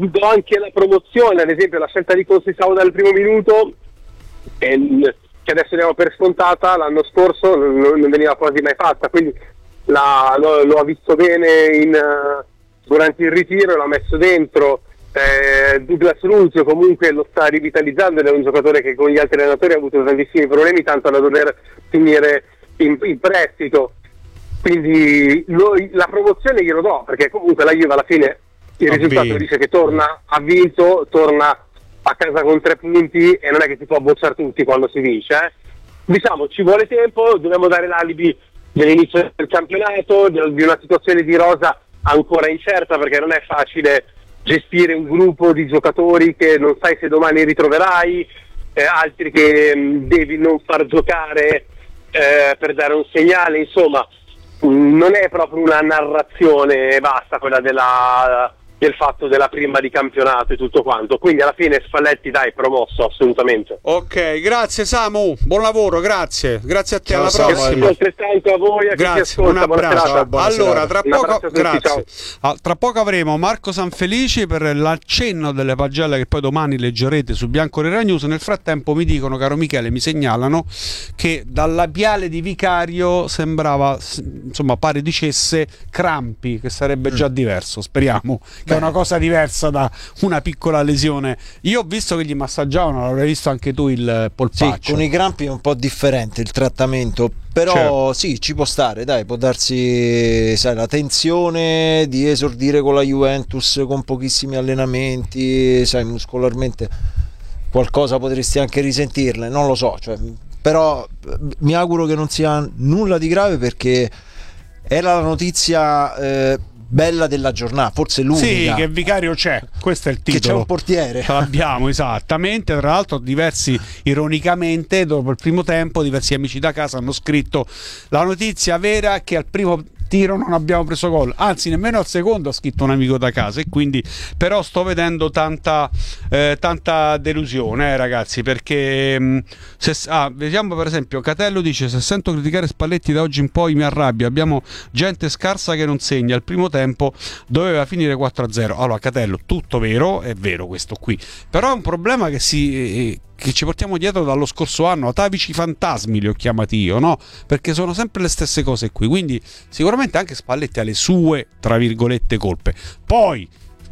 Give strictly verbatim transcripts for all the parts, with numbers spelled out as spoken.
do anche la promozione, ad esempio la scelta di Conceição dal primo minuto, e, che adesso diamo per scontata, l'anno scorso non, non veniva quasi mai fatta, quindi la, lo, lo ha visto bene in, uh, durante il ritiro, l'ha messo dentro. eh, Douglas Luiz comunque lo sta rivitalizzando ed è un giocatore che con gli altri allenatori ha avuto tantissimi problemi, tanto da dover finire in, in prestito, quindi lo, la promozione glielo do, perché comunque la Juve alla fine il ha risultato vinto. Dice che torna, ha vinto, torna a casa con tre punti e non è che si può bocciare tutti quando si vince, eh. Diciamo ci vuole tempo, dobbiamo dare l'alibi dell'inizio del campionato, di una situazione di rosa ancora incerta, perché non è facile gestire un gruppo di giocatori che non sai se domani ritroverai, eh, altri che mh, devi non far giocare eh, per dare un segnale, insomma mh, non è proprio una narrazione basta quella della del fatto della prima di campionato e tutto quanto, quindi alla fine Spalletti dai, promosso assolutamente. Ok, grazie Samu, buon lavoro, grazie, grazie a te. Ciao, alla Samu, prossima. Altrettanto a voi, a grazie, chi ti ascolta, un abbraccio. Ciao, allora tra poco, tutti, grazie. Ah, tra poco avremo Marco Sanfelici per l'accenno delle pagelle che poi domani leggerete su Bianconera News. Nel frattempo mi dicono, caro Michele, mi segnalano che dal labiale di Vicario sembrava, insomma, pare dicesse crampi, che sarebbe già diverso, speriamo che è una cosa diversa da una piccola lesione. Io ho visto che gli massaggiavano, l'avrai visto anche tu il polpaccio. Sì, con i crampi è un po' differente il trattamento, però certo. Sì, ci può stare, dai, può darsi, sai, la tensione di esordire con la Juventus con pochissimi allenamenti, sai, muscolarmente qualcosa potresti anche risentirle, non lo so, cioè, però mi auguro che non sia nulla di grave, perché era la notizia eh, bella della giornata, forse l'unica. Sì, che Vicario c'è, questo è il titolo. Che c'è un portiere. Ce l'abbiamo, esattamente. Tra l'altro diversi, ironicamente, dopo il primo tempo, diversi amici da casa hanno scritto la notizia vera che al primo tiro non abbiamo preso gol, anzi nemmeno al secondo, ha scritto un amico da casa, e quindi però sto vedendo tanta eh, tanta delusione, eh, ragazzi, perché mh, se, ah, vediamo per esempio Catello dice: se sento criticare Spalletti da oggi in poi mi arrabbio, abbiamo gente scarsa che non segna, il primo tempo doveva finire quattro a zero. Allora Catello, tutto vero, è vero questo qui, però è un problema che si eh, che ci portiamo dietro dallo scorso anno, atavici fantasmi li ho chiamati io, no? Perché sono sempre le stesse cose qui, quindi sicuramente anche Spalletti ha le sue, tra virgolette, colpe. Poi,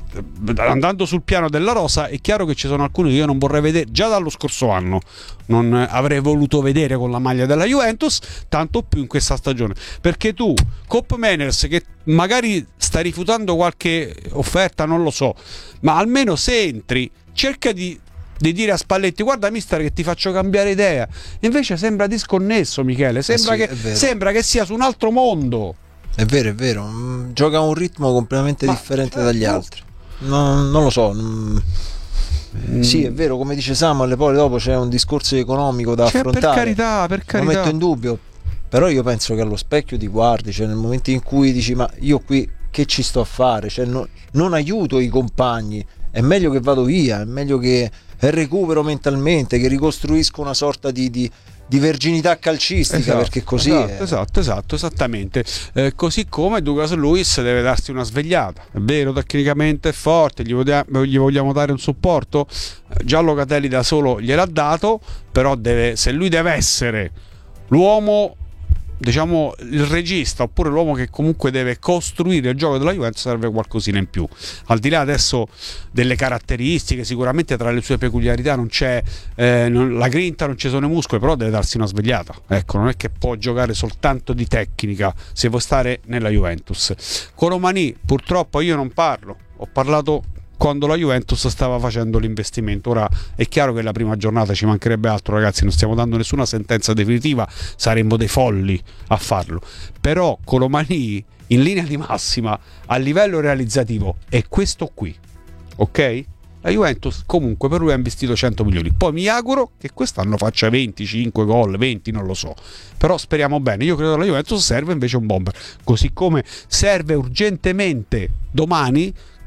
andando sul piano della rosa, è chiaro che ci sono alcuni che io non vorrei vedere, già dallo scorso anno non avrei voluto vedere con la maglia della Juventus, tanto più in questa stagione, perché tu, Cop Manners, che magari sta rifiutando qualche offerta, non lo so, ma almeno se entri, cerca di di dire a Spalletti: guarda mister che ti faccio cambiare idea. Invece sembra disconnesso, Michele, sembra, eh sì, che, sembra che sia su un altro mondo. È vero, è vero, mm, gioca a un ritmo completamente Ma, differente certo. dagli altri, no, non lo so. Mm. Mm. Sì, è vero, come dice Samuel, poi dopo c'è un discorso economico da cioè, affrontare, per carità, per carità. Lo metto in dubbio, però io penso che allo specchio ti guardi, cioè nel momento in cui dici: ma io qui che ci sto a fare, cioè, no, non aiuto i compagni, è meglio che vado via, è meglio che recupero mentalmente, che ricostruisco una sorta di, di, di verginità calcistica, esatto, perché così esatto, è... esatto, esatto, esattamente. Eh, così come Douglas Luiz deve darsi una svegliata, è vero, tecnicamente è forte, gli vogliamo, gli vogliamo dare un supporto. eh, già Locatelli da solo gliel'ha dato, però deve, se lui deve essere l'uomo, diciamo il regista, oppure l'uomo che comunque deve costruire il gioco della Juventus, serve qualcosina in più, al di là adesso delle caratteristiche. Sicuramente tra le sue peculiarità non c'è eh, non, la grinta, non ci sono i muscoli, però deve darsi una svegliata, ecco, non è che può giocare soltanto di tecnica se vuoi stare nella Juventus. Colomani, purtroppo io non parlo, ho parlato quando la Juventus stava facendo l'investimento. Ora è chiaro che la prima giornata ci mancherebbe altro, ragazzi, non stiamo dando nessuna sentenza definitiva, saremmo dei folli a farlo, però Colomani in linea di massima a livello realizzativo è questo qui, ok? La Juventus comunque per lui ha investito cento milioni, poi mi auguro che quest'anno faccia venticinque gol, venti, non lo so, però speriamo bene. Io credo che la Juventus serve invece un bomber, così come serve urgentemente domani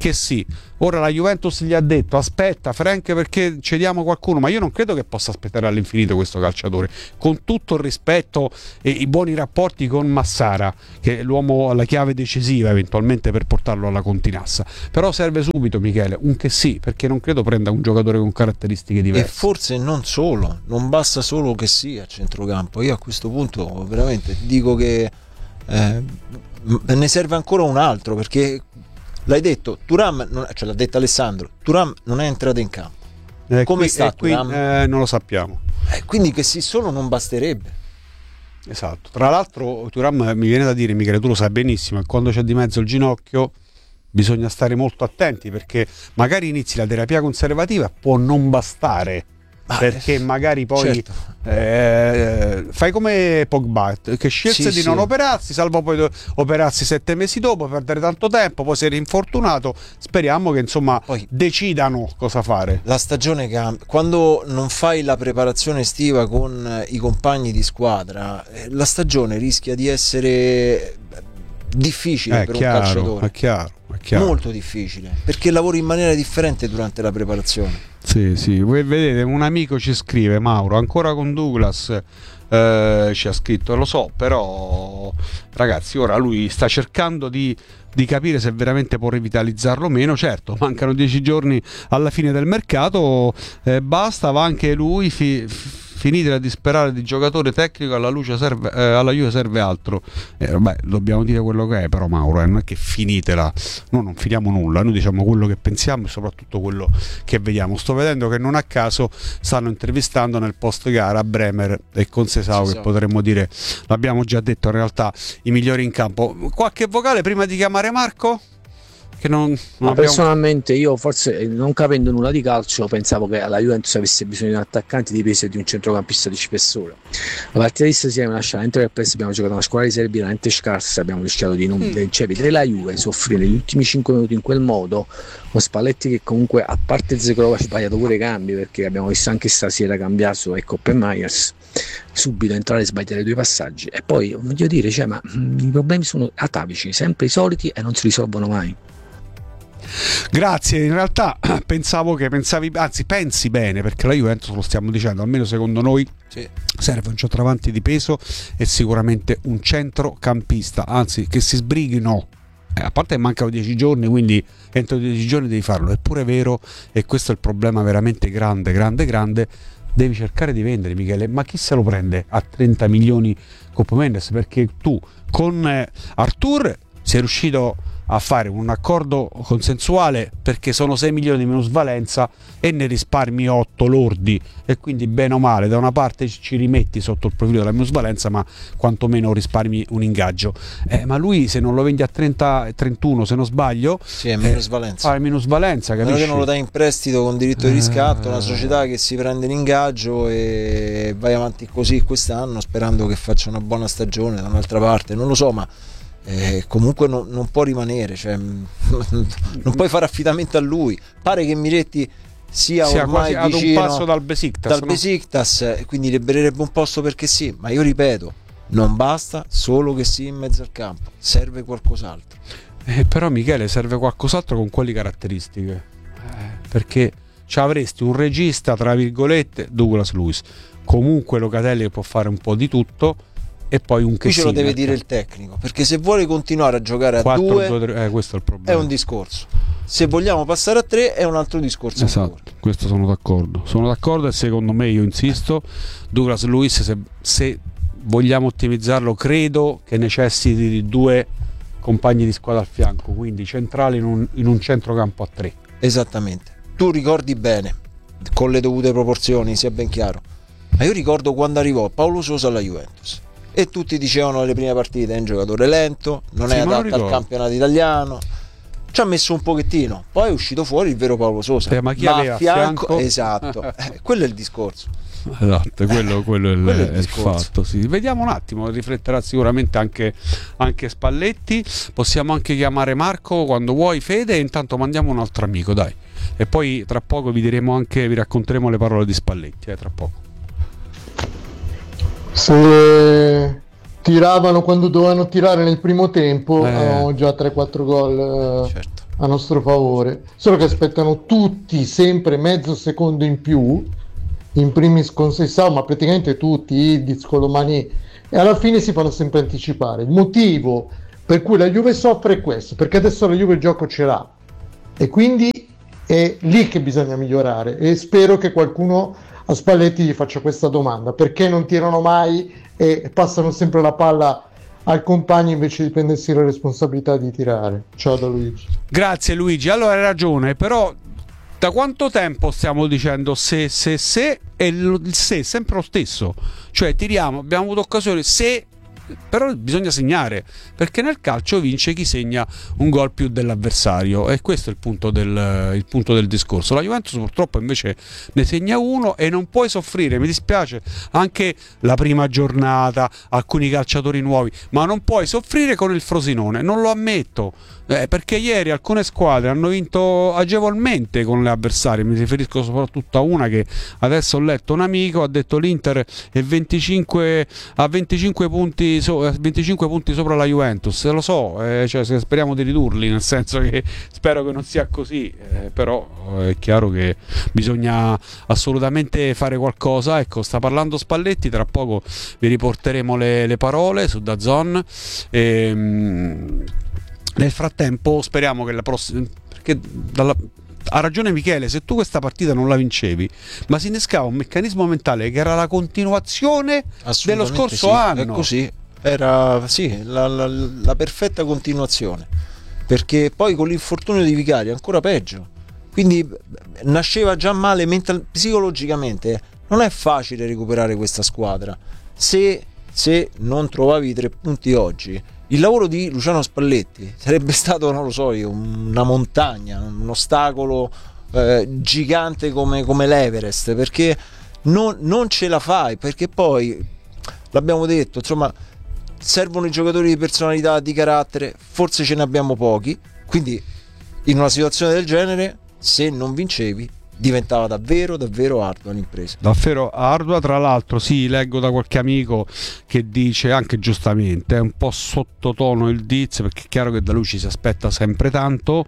che sì. Ora la Juventus gli ha detto aspetta Frank perché cediamo qualcuno, ma io non credo che possa aspettare all'infinito questo calciatore, con tutto il rispetto e i buoni rapporti con Massara, che è l'uomo alla chiave decisiva eventualmente per portarlo alla Continassa, però serve subito Michele un che sì, perché non credo prenda un giocatore con caratteristiche diverse. E forse non solo, non basta solo che sia a centrocampo. Io a questo punto veramente dico che eh, ne serve ancora un altro, perché l'hai detto, Thuram, non, cioè l'ha detto Alessandro, Thuram non è entrato in campo. Eh, Come qui, sta eh, qui, Thuram? eh, non lo sappiamo. Eh, quindi che sì solo non basterebbe. Esatto. Tra l'altro Thuram, mi viene da dire, Michele, tu lo sai benissimo, che quando c'è di mezzo il ginocchio bisogna stare molto attenti, perché magari inizi la terapia conservativa, può non bastare. Ah, perché magari poi certo. eh, fai come Pogba che scelse sì, di sì. non operarsi, salvo poi operarsi sette mesi dopo, perdere tanto tempo, poi si è rinfortunato. Speriamo che insomma poi decidano cosa fare. La stagione cambia quando non fai la preparazione estiva con i compagni di squadra, la stagione rischia di essere difficile è per chiaro, un calciatore, è chiaro, è chiaro. Molto difficile, perché lavori in maniera differente durante la preparazione. Sì, sì, voi vedete, un amico ci scrive, Mauro, ancora con Douglas, eh, ci ha scritto, lo so, però ragazzi, ora lui sta cercando di, di capire se veramente può rivitalizzarlo o meno. Certo, mancano dieci giorni alla fine del mercato, eh, basta, va anche lui, fi, finite di sperare di giocatore tecnico, alla, luce serve, eh, alla Juve serve altro. Eh, vabbè, dobbiamo dire quello che è, però Mauro, eh, non è che finitela, noi non finiamo nulla, noi diciamo quello che pensiamo e soprattutto quello che vediamo. Sto vedendo che non a caso stanno intervistando nel post gara Bremer e Concesao, che potremmo dire, l'abbiamo già detto, in realtà i migliori in campo. Qualche vocale prima di chiamare Marco? Che non, non Ma abbiamo... personalmente io, forse non capendo nulla di calcio, pensavo che la Juventus avesse bisogno di un attaccante di peso e di un centrocampista di spessore. La partita di stasera mi lascia veramente perplesso. Abbiamo giocato una squadra di Serie B veramente scarsa, abbiamo rischiato di non mm. cioè, vedere la Juve soffrire gli ultimi cinque minuti in quel modo, con Spalletti che comunque, a parte Zekrova, ha sbagliato pure i cambi, perché abbiamo visto anche stasera cambiato e Coppe Myers subito entrare e sbagliare due passaggi. E poi voglio dire, cioè, ma mh, i problemi sono atavici, sempre i soliti, e non si risolvono mai. Grazie, in realtà pensavo che pensavi, anzi pensi bene, perché la Juventus, lo stiamo dicendo, almeno secondo noi sì, serve un centravanti di peso e sicuramente un centrocampista, anzi che si sbrighino, eh, a parte che mancano dieci giorni, quindi entro dieci giorni devi farlo. È pure vero, e questo è il problema veramente grande, grande, grande, devi cercare di vendere, Michele, ma chi se lo prende a trenta milioni Coppo Mendes? Perché tu con eh, Artur sei riuscito a fare un accordo consensuale, perché sono sei milioni di minusvalenza e ne risparmi otto lordi, e quindi bene o male da una parte ci rimetti sotto il profilo della minusvalenza, ma quantomeno risparmi un ingaggio. Eh, ma lui, se non lo vendi a trenta trentuno, se non sbaglio, sì, è minusvalenza, eh, fa minusvalenza, capisci? Però che non lo dai in prestito con diritto di riscatto, una società che si prende l'ingaggio e vai avanti così quest'anno sperando che faccia una buona stagione da un'altra parte, non lo so, ma Eh, comunque no, non può rimanere, cioè, non puoi fare affidamento a lui. Pare che Miretti sia, sia ormai ad vicino un passo dal Besiktas, dal no? Besiktas, quindi libererebbe un posto perché sì, ma io ripeto, non basta solo che sia in mezzo al campo, serve qualcos'altro. Eh, però Michele, serve qualcos'altro con quali caratteristiche? Eh, perché ci avresti un regista, tra virgolette, Douglas Luiz, comunque Locatelli, che può fare un po' di tutto, e poi un che qui ce lo sì, deve dire il tecnico, perché se vuole continuare a giocare a quattro, due, due tre, eh, questo è il problema, è un discorso. Se vogliamo passare a tre è un altro discorso. Esatto, ancora. Questo sono d'accordo. Sono d'accordo e secondo me, io insisto, Douglas Luiz, se, se vogliamo ottimizzarlo, credo che necessiti di due compagni di squadra al fianco, quindi centrali in un, in un centrocampo a tre. Esattamente. Tu ricordi bene, con le dovute proporzioni, sia ben chiaro, ma io ricordo quando arrivò Paolo Sosa alla Juventus e tutti dicevano alle prime partite: è un giocatore lento, non sì, è adatto al campionato italiano. Ci ha messo un pochettino, poi è uscito fuori il vero Paolo Sosa. Eh, ma chi ma aveva a fianco, fianco? Esatto, eh, quello è il discorso. Esatto, quello, quello è, il, quello è il, è il fatto. Sì. Vediamo un attimo, rifletterà sicuramente anche, anche Spalletti. Possiamo anche chiamare Marco quando vuoi, Fede, e intanto mandiamo un altro amico, dai. E poi tra poco vi diremo anche, vi racconteremo le parole di Spalletti, eh, tra poco. Se tiravano quando dovevano tirare nel primo tempo, eh. Hanno già tre quattro gol. Certo. a nostro favore, solo che aspettano tutti sempre mezzo secondo in più, in primis con Seisao, ma praticamente tutti, Ildiz, Colomani, e alla fine si fanno sempre anticipare. Il motivo per cui la Juve soffre è questo, perché adesso la Juve il gioco ce l'ha e quindi è lì che bisogna migliorare, e spero che qualcuno a Spalletti gli faccia questa domanda: perché non tirano mai e passano sempre la palla al compagno invece di prendersi la responsabilità di tirare? Ciao da Luigi. Grazie Luigi, allora hai ragione, però da quanto tempo stiamo dicendo se, se, se, e il se è sempre lo stesso, cioè tiriamo, abbiamo avuto occasione, se, però bisogna segnare, perché nel calcio vince chi segna un gol più dell'avversario, e questo è il punto del, il punto del discorso. La Juventus purtroppo invece ne segna uno e non puoi soffrire, mi dispiace, anche la prima giornata, alcuni calciatori nuovi, ma non puoi soffrire con il Frosinone, non lo ammetto. Eh, perché ieri alcune squadre hanno vinto agevolmente con le avversarie, mi riferisco soprattutto a una che adesso ho letto, un amico ha detto l'Inter è venticinque a venticinque punti, so, venticinque punti sopra la Juventus, lo so, eh, cioè, speriamo di ridurli, nel senso che spero che non sia così, eh, però è chiaro che bisogna assolutamente fare qualcosa. Ecco, sta parlando Spalletti, tra poco vi riporteremo le, le parole su DAZN. ehm Nel frattempo speriamo che la prossima, perché dalla, ha ragione Michele, se tu questa partita non la vincevi, ma si innescava un meccanismo mentale che era la continuazione dello scorso sì, anno. è così, era sì, la, la, la perfetta continuazione, perché poi con l'infortunio di Vicario ancora peggio, quindi nasceva già male mental, psicologicamente. Non è facile recuperare questa squadra se, se non trovavi i tre punti oggi. Il lavoro di Luciano Spalletti sarebbe stato, non lo so io, una montagna, un ostacolo eh, gigante come, come l'Everest, perché non, non ce la fai, perché poi, l'abbiamo detto, insomma, servono i giocatori di personalità, di carattere, forse ce ne abbiamo pochi, quindi in una situazione del genere, se non vincevi, diventava davvero davvero ardua l'impresa, davvero ardua. Tra l'altro sì, leggo da qualche amico che dice, anche giustamente, è un po' sottotono il Diz, perché è chiaro che da lui ci si aspetta sempre tanto.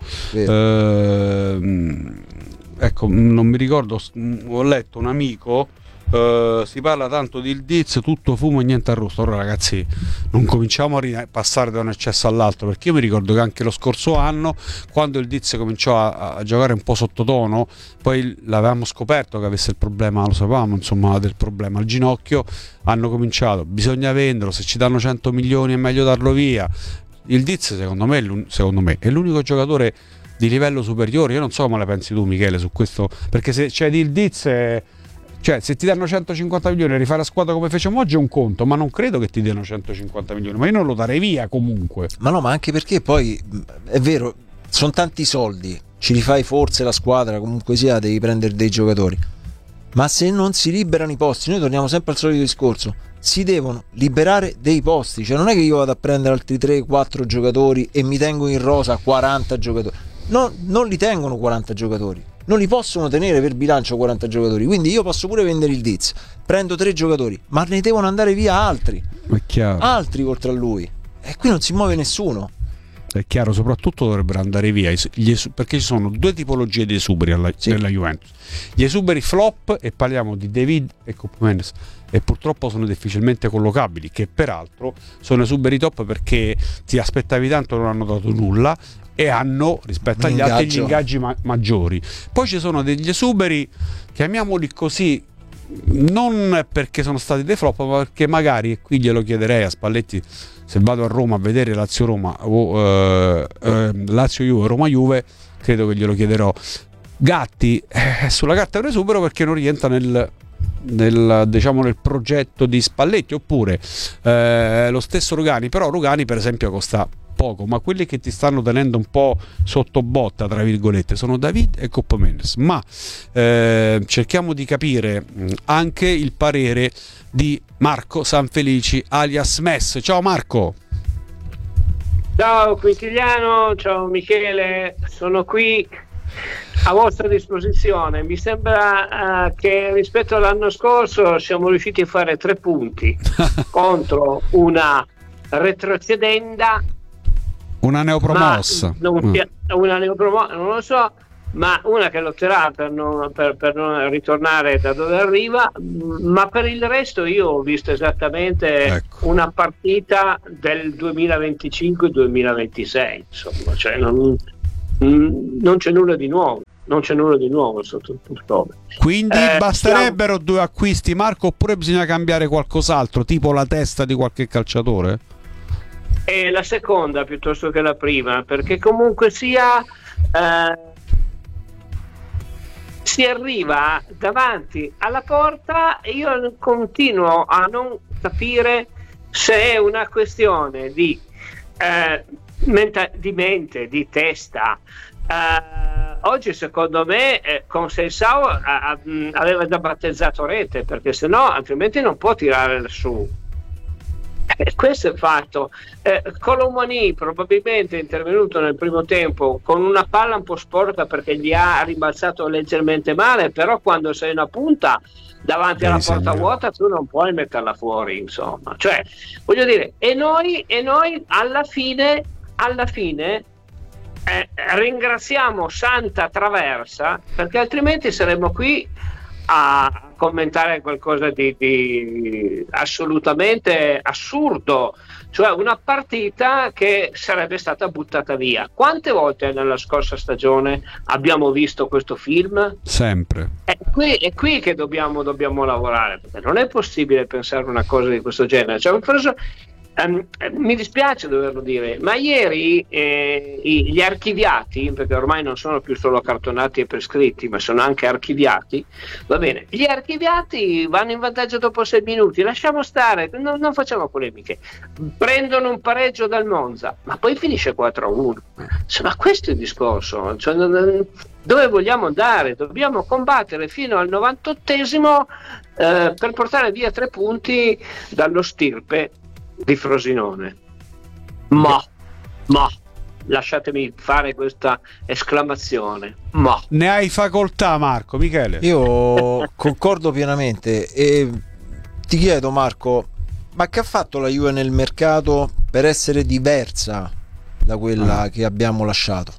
eh, ecco, non mi ricordo, ho letto un amico, Uh, si parla tanto di il Diz, tutto fumo e niente arrosto. Ora ragazzi, non cominciamo a passare da un eccesso all'altro, perché io mi ricordo che anche lo scorso anno, quando il Diz cominciò a, a giocare un po' sottotono, poi l'avevamo scoperto che avesse il problema, lo sapevamo insomma del problema al ginocchio, hanno cominciato, bisogna venderlo, se ci danno cento milioni è meglio darlo via. Il Diz secondo me, secondo me è l'unico giocatore di livello superiore. Io non so come la pensi tu Michele su questo, perché se c'è il Diz è... Cioè, se ti danno centocinquanta milioni e rifare la squadra come facciamo oggi è un conto, ma non credo che ti diano centocinquanta milioni, ma io non lo darei via comunque. Ma no, ma anche perché poi è vero, sono tanti soldi, ci rifai forse la squadra, comunque sia, devi prendere dei giocatori, ma se non si liberano i posti, noi torniamo sempre al solito discorso, si devono liberare dei posti, cioè non è che io vado a prendere altri tre quattro giocatori e mi tengo in rosa quaranta giocatori, no, non li tengono quaranta giocatori, non li possono tenere per bilancio quaranta giocatori, quindi io posso pure vendere il Diz, prendo tre giocatori, ma ne devono andare via altri, è chiaro, altri oltre a lui, e qui non si muove nessuno. È chiaro, soprattutto dovrebbero andare via gli esu- perché ci sono due tipologie di esuberi alla, sì. nella Juventus, gli esuberi flop, e parliamo di David e Koopmeiners, e purtroppo sono difficilmente collocabili, che peraltro sono esuberi top perché ti aspettavi tanto, non hanno dato nulla e hanno rispetto agli altri gli ingaggi ma- maggiori. Poi ci sono degli esuberi, chiamiamoli così, non perché sono stati dei flop, ma perché magari, e qui glielo chiederei a Spalletti se vado a Roma a vedere Lazio-Roma o eh, eh, Lazio-Juve, Roma-Juve, credo che glielo chiederò. Gatti eh, sulla carta è un esubero perché non rientra nel, nel, diciamo, nel progetto di Spalletti, oppure eh, lo stesso Rugani, però Rugani per esempio costa poco, ma quelli che ti stanno tenendo un po' sotto botta tra virgolette sono David e Koopmeiners. Ma eh, cerchiamo di capire mh, anche il parere di Marco Sanfelici alias Mess. Ciao Marco. Ciao Quintiliano, ciao Michele, sono qui a vostra disposizione. Mi sembra uh, che rispetto all'anno scorso siamo riusciti a fare tre punti contro una retrocedenda, una neopromossa. Non, mm. una neopromo- non lo so, ma una che lotterà per non, per, per non ritornare da dove arriva, ma per il resto io ho visto esattamente ecco. una partita del duemilaventicinque duemilaventisei, insomma, cioè non, non c'è nulla di nuovo. Non c'è nulla di nuovo sotto tutto. Quindi eh, basterebbero siamo... due acquisti, Marco, oppure bisogna cambiare qualcos'altro, tipo la testa di qualche calciatore? E la seconda piuttosto che la prima, perché comunque sia eh, si arriva davanti alla porta e io continuo a non capire se è una questione di, eh, menta- di mente, di testa. Uh, oggi secondo me eh, con Seisao uh, uh, aveva già battezzato rete, perché sennò altrimenti non può tirare su. Eh, questo è il fatto. eh, Colomani probabilmente è intervenuto nel primo tempo con una palla un po' sporca perché gli ha rimbalzato leggermente male, però quando sei una punta davanti alla porta vuota tu non puoi metterla fuori, insomma, cioè voglio dire, e noi, e noi alla fine alla fine Eh, ringraziamo Santa Traversa, perché altrimenti saremmo qui a commentare qualcosa di, di assolutamente assurdo, cioè una partita che sarebbe stata buttata via. Quante volte nella scorsa stagione abbiamo visto questo film? Sempre. È qui, è qui che dobbiamo, dobbiamo lavorare, perché non è possibile pensare una cosa di questo genere. Cioè, preso, Um, mi dispiace doverlo dire, ma ieri eh, gli archiviati, perché ormai non sono più solo cartonati e prescritti, ma sono anche archiviati, va bene, gli archiviati vanno in vantaggio dopo sei minuti, lasciamo stare, non, non facciamo polemiche, prendono un pareggio dal Monza, ma poi finisce quattro a uno. Insomma, questo è il discorso, cioè, dove vogliamo andare? Dobbiamo combattere fino al novantottesimo eh, per portare via tre punti dallo stirpe di Frosinone. Ma, ma lasciatemi fare questa esclamazione. Ma ne hai facoltà, Marco. Michele, io concordo pienamente e ti chiedo, Marco, ma che ha fatto la Juve nel mercato per essere diversa da quella ah. che abbiamo lasciato?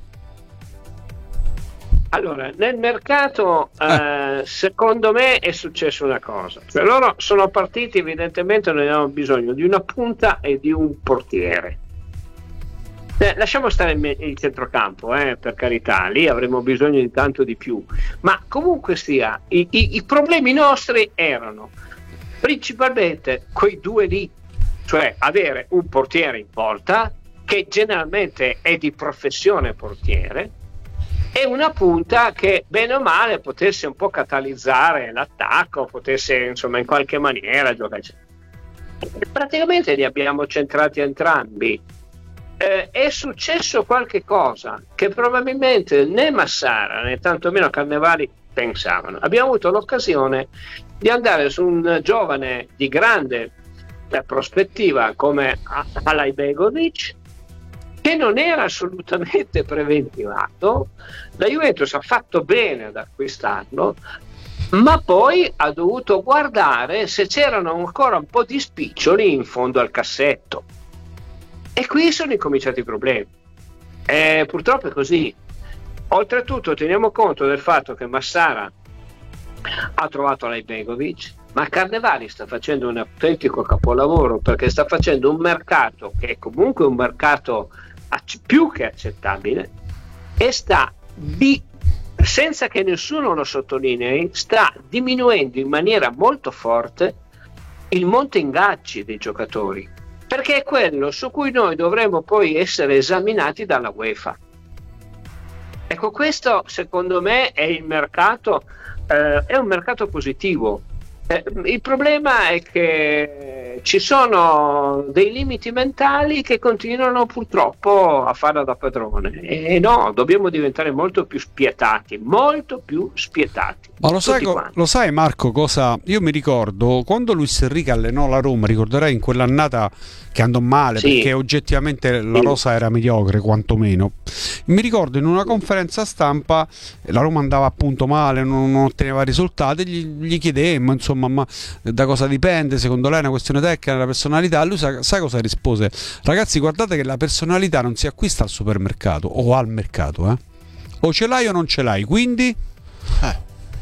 Allora, nel mercato eh, secondo me è successa una cosa, cioè loro sono partiti, evidentemente noi abbiamo bisogno di una punta e di un portiere. Eh, lasciamo stare il, il centrocampo, eh, per carità, lì avremo bisogno di tanto di più, ma comunque sia, i, i, i problemi nostri erano principalmente quei due lì, cioè avere un portiere in porta, che generalmente è di professione portiere, e una punta che bene o male potesse un po' catalizzare l'attacco, potesse insomma in qualche maniera giocare. Praticamente li abbiamo centrati entrambi. Eh, è successo qualche cosa che probabilmente né Massara né tantomeno Carnevali pensavano. Abbiamo avuto l'occasione di andare su un giovane di grande eh, prospettiva come Alajbegovic, che non era assolutamente preventivato. La Juventus ha fatto bene ad acquistarlo, ma poi ha dovuto guardare se c'erano ancora un po' di spiccioli in fondo al cassetto, e qui sono incominciati i problemi. Eh, purtroppo è così. Oltretutto teniamo conto del fatto che Massara ha trovato Alajbegovic, ma Carnevali sta facendo un autentico capolavoro, perché sta facendo un mercato che è comunque un mercato più che accettabile, e sta di, senza che nessuno lo sottolinei, sta diminuendo in maniera molto forte il monte ingaggi dei giocatori, perché è quello su cui noi dovremmo poi essere esaminati dalla UEFA. Ecco, questo secondo me è il mercato, eh, è un mercato positivo. Eh, il problema è che ci sono dei limiti mentali che continuano purtroppo a farla da padrone, e no, dobbiamo diventare molto più spietati, molto più spietati. Ma lo sai, lo sai Marco cosa? Io mi ricordo quando Luis Enrique allenò la Roma, ricorderai in quell'annata che andò male, sì, perché oggettivamente la rosa era mediocre quantomeno. Mi ricordo in una conferenza stampa la Roma andava appunto male, non, non otteneva risultati, gli, gli chiedemmo insomma, ma da cosa dipende, secondo lei è una questione tecnica, nella personalità. Lui sa, sai cosa rispose? Ragazzi, guardate che la personalità non si acquista al supermercato o al mercato, eh? O ce l'hai o non ce l'hai, quindi Eh.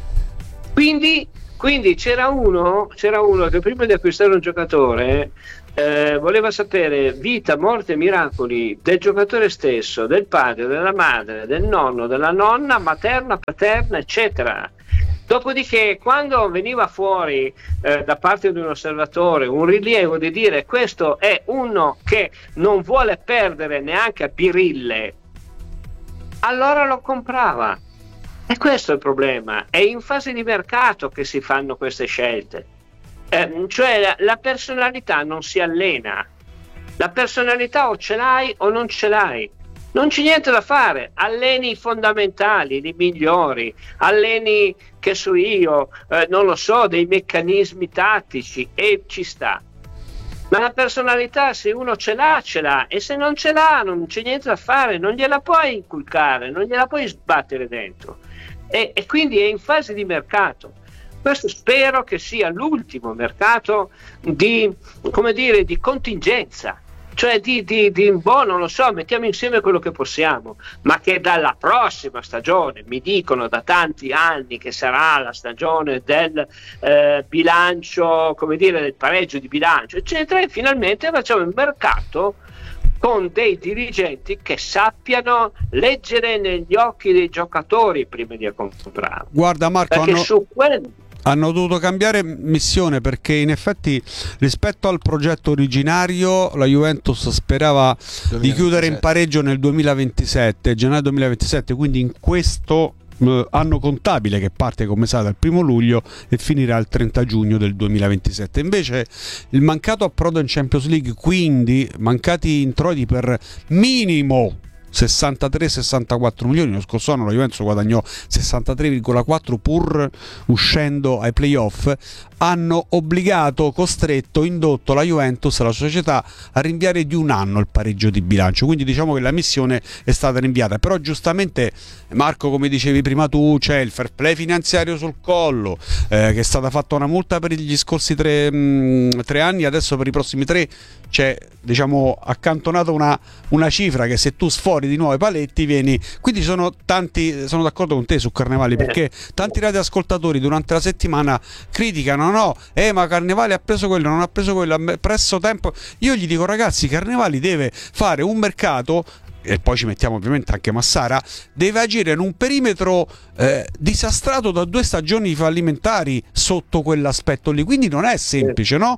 Quindi, quindi c'era uno, c'era uno che prima di acquistare un giocatore eh, voleva sapere vita, morte e miracoli del giocatore stesso, del padre, della madre, del nonno, della nonna, materna, paterna, eccetera. Dopodiché, quando veniva fuori eh, da parte di un osservatore un rilievo di dire questo è uno che non vuole perdere neanche a birille, allora lo comprava. E questo è il problema. È in fase di mercato che si fanno queste scelte. Eh, cioè la, la personalità non si allena. La personalità o ce l'hai o non ce l'hai. Non c'è niente da fare. Alleni i fondamentali, i migliori. Alleni, che so io, eh, non lo so, dei meccanismi tattici e ci sta. Ma la personalità, se uno ce l'ha, ce l'ha, e se non ce l'ha non c'è niente da fare, non gliela puoi inculcare, non gliela puoi sbattere dentro. E, e quindi è in fase di mercato. Questo spero che sia l'ultimo mercato di, come dire, di contingenza, cioè di, di, di boh, non lo so, mettiamo insieme quello che possiamo, ma che dalla prossima stagione, mi dicono da tanti anni che sarà la stagione del eh, bilancio, come dire, del pareggio di bilancio, eccetera, e finalmente facciamo il mercato con dei dirigenti che sappiano leggere negli occhi dei giocatori prima di comprare. guarda Marco, Perché hanno... su quello hanno dovuto cambiare missione, perché in effetti rispetto al progetto originario la Juventus sperava duemilaventisette di chiudere in pareggio nel duemilaventisette, gennaio duemilaventisette, quindi in questo eh, anno contabile che parte, come sa, dal primo luglio e finirà il trenta giugno del duemilaventisette. Invece il mancato approdo in Champions League, quindi mancati introiti per minimo sessantatré sessantaquattro milioni. Lo scorso anno la Juventus guadagnò sessantatré virgola quattro pur uscendo ai playoff, hanno obbligato, costretto, indotto la Juventus, la società, a rinviare di un anno il pareggio di bilancio. Quindi diciamo che la missione è stata rinviata. Però giustamente, Marco, come dicevi prima tu, c'è il fair play finanziario sul collo, eh, che è stata fatta una multa per gli scorsi tre, mh, tre anni, adesso per i prossimi tre c'è, diciamo, accantonata una, una cifra che se tu sfori di nuovo i paletti vieni. Quindi sono tanti, sono d'accordo con te su Carnevali, perché tanti radioascoltatori durante la settimana criticano, no, eh ma Carnevali ha preso quello, non ha preso quello, ha preso tempo. Io gli dico, ragazzi, Carnevali deve fare un mercato, e poi ci mettiamo ovviamente anche Massara, deve agire in un perimetro eh, disastrato da due stagioni fallimentari sotto quell'aspetto lì, quindi non è semplice, no?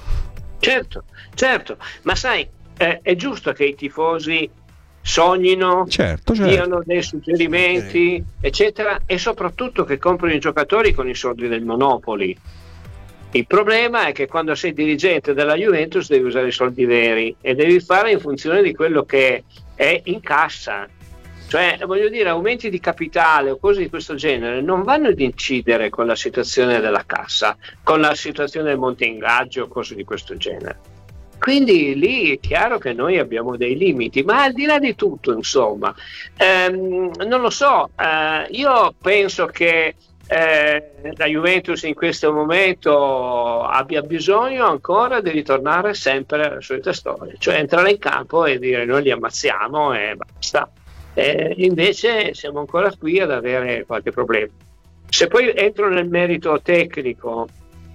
Certo, certo, ma sai, eh, è giusto che i tifosi sognino, certo, certo. diano dei suggerimenti, eccetera, e soprattutto che comprino i giocatori con i soldi del Monopoli. Il problema è che quando sei dirigente della Juventus devi usare i soldi veri e devi fare in funzione di quello che è in cassa. Cioè, voglio dire, aumenti di capitale o cose di questo genere non vanno ad incidere con la situazione della cassa, con la situazione del monte ingaggio o cose di questo genere. Quindi lì è chiaro che noi abbiamo dei limiti, ma al di là di tutto, insomma, ehm, non lo so, eh, io penso che eh, la Juventus in questo momento abbia bisogno ancora di ritornare sempre alla solita storia, cioè entrare in campo e dire noi li ammazziamo e basta. Eh, invece siamo ancora qui ad avere qualche problema. Se poi entro nel merito tecnico,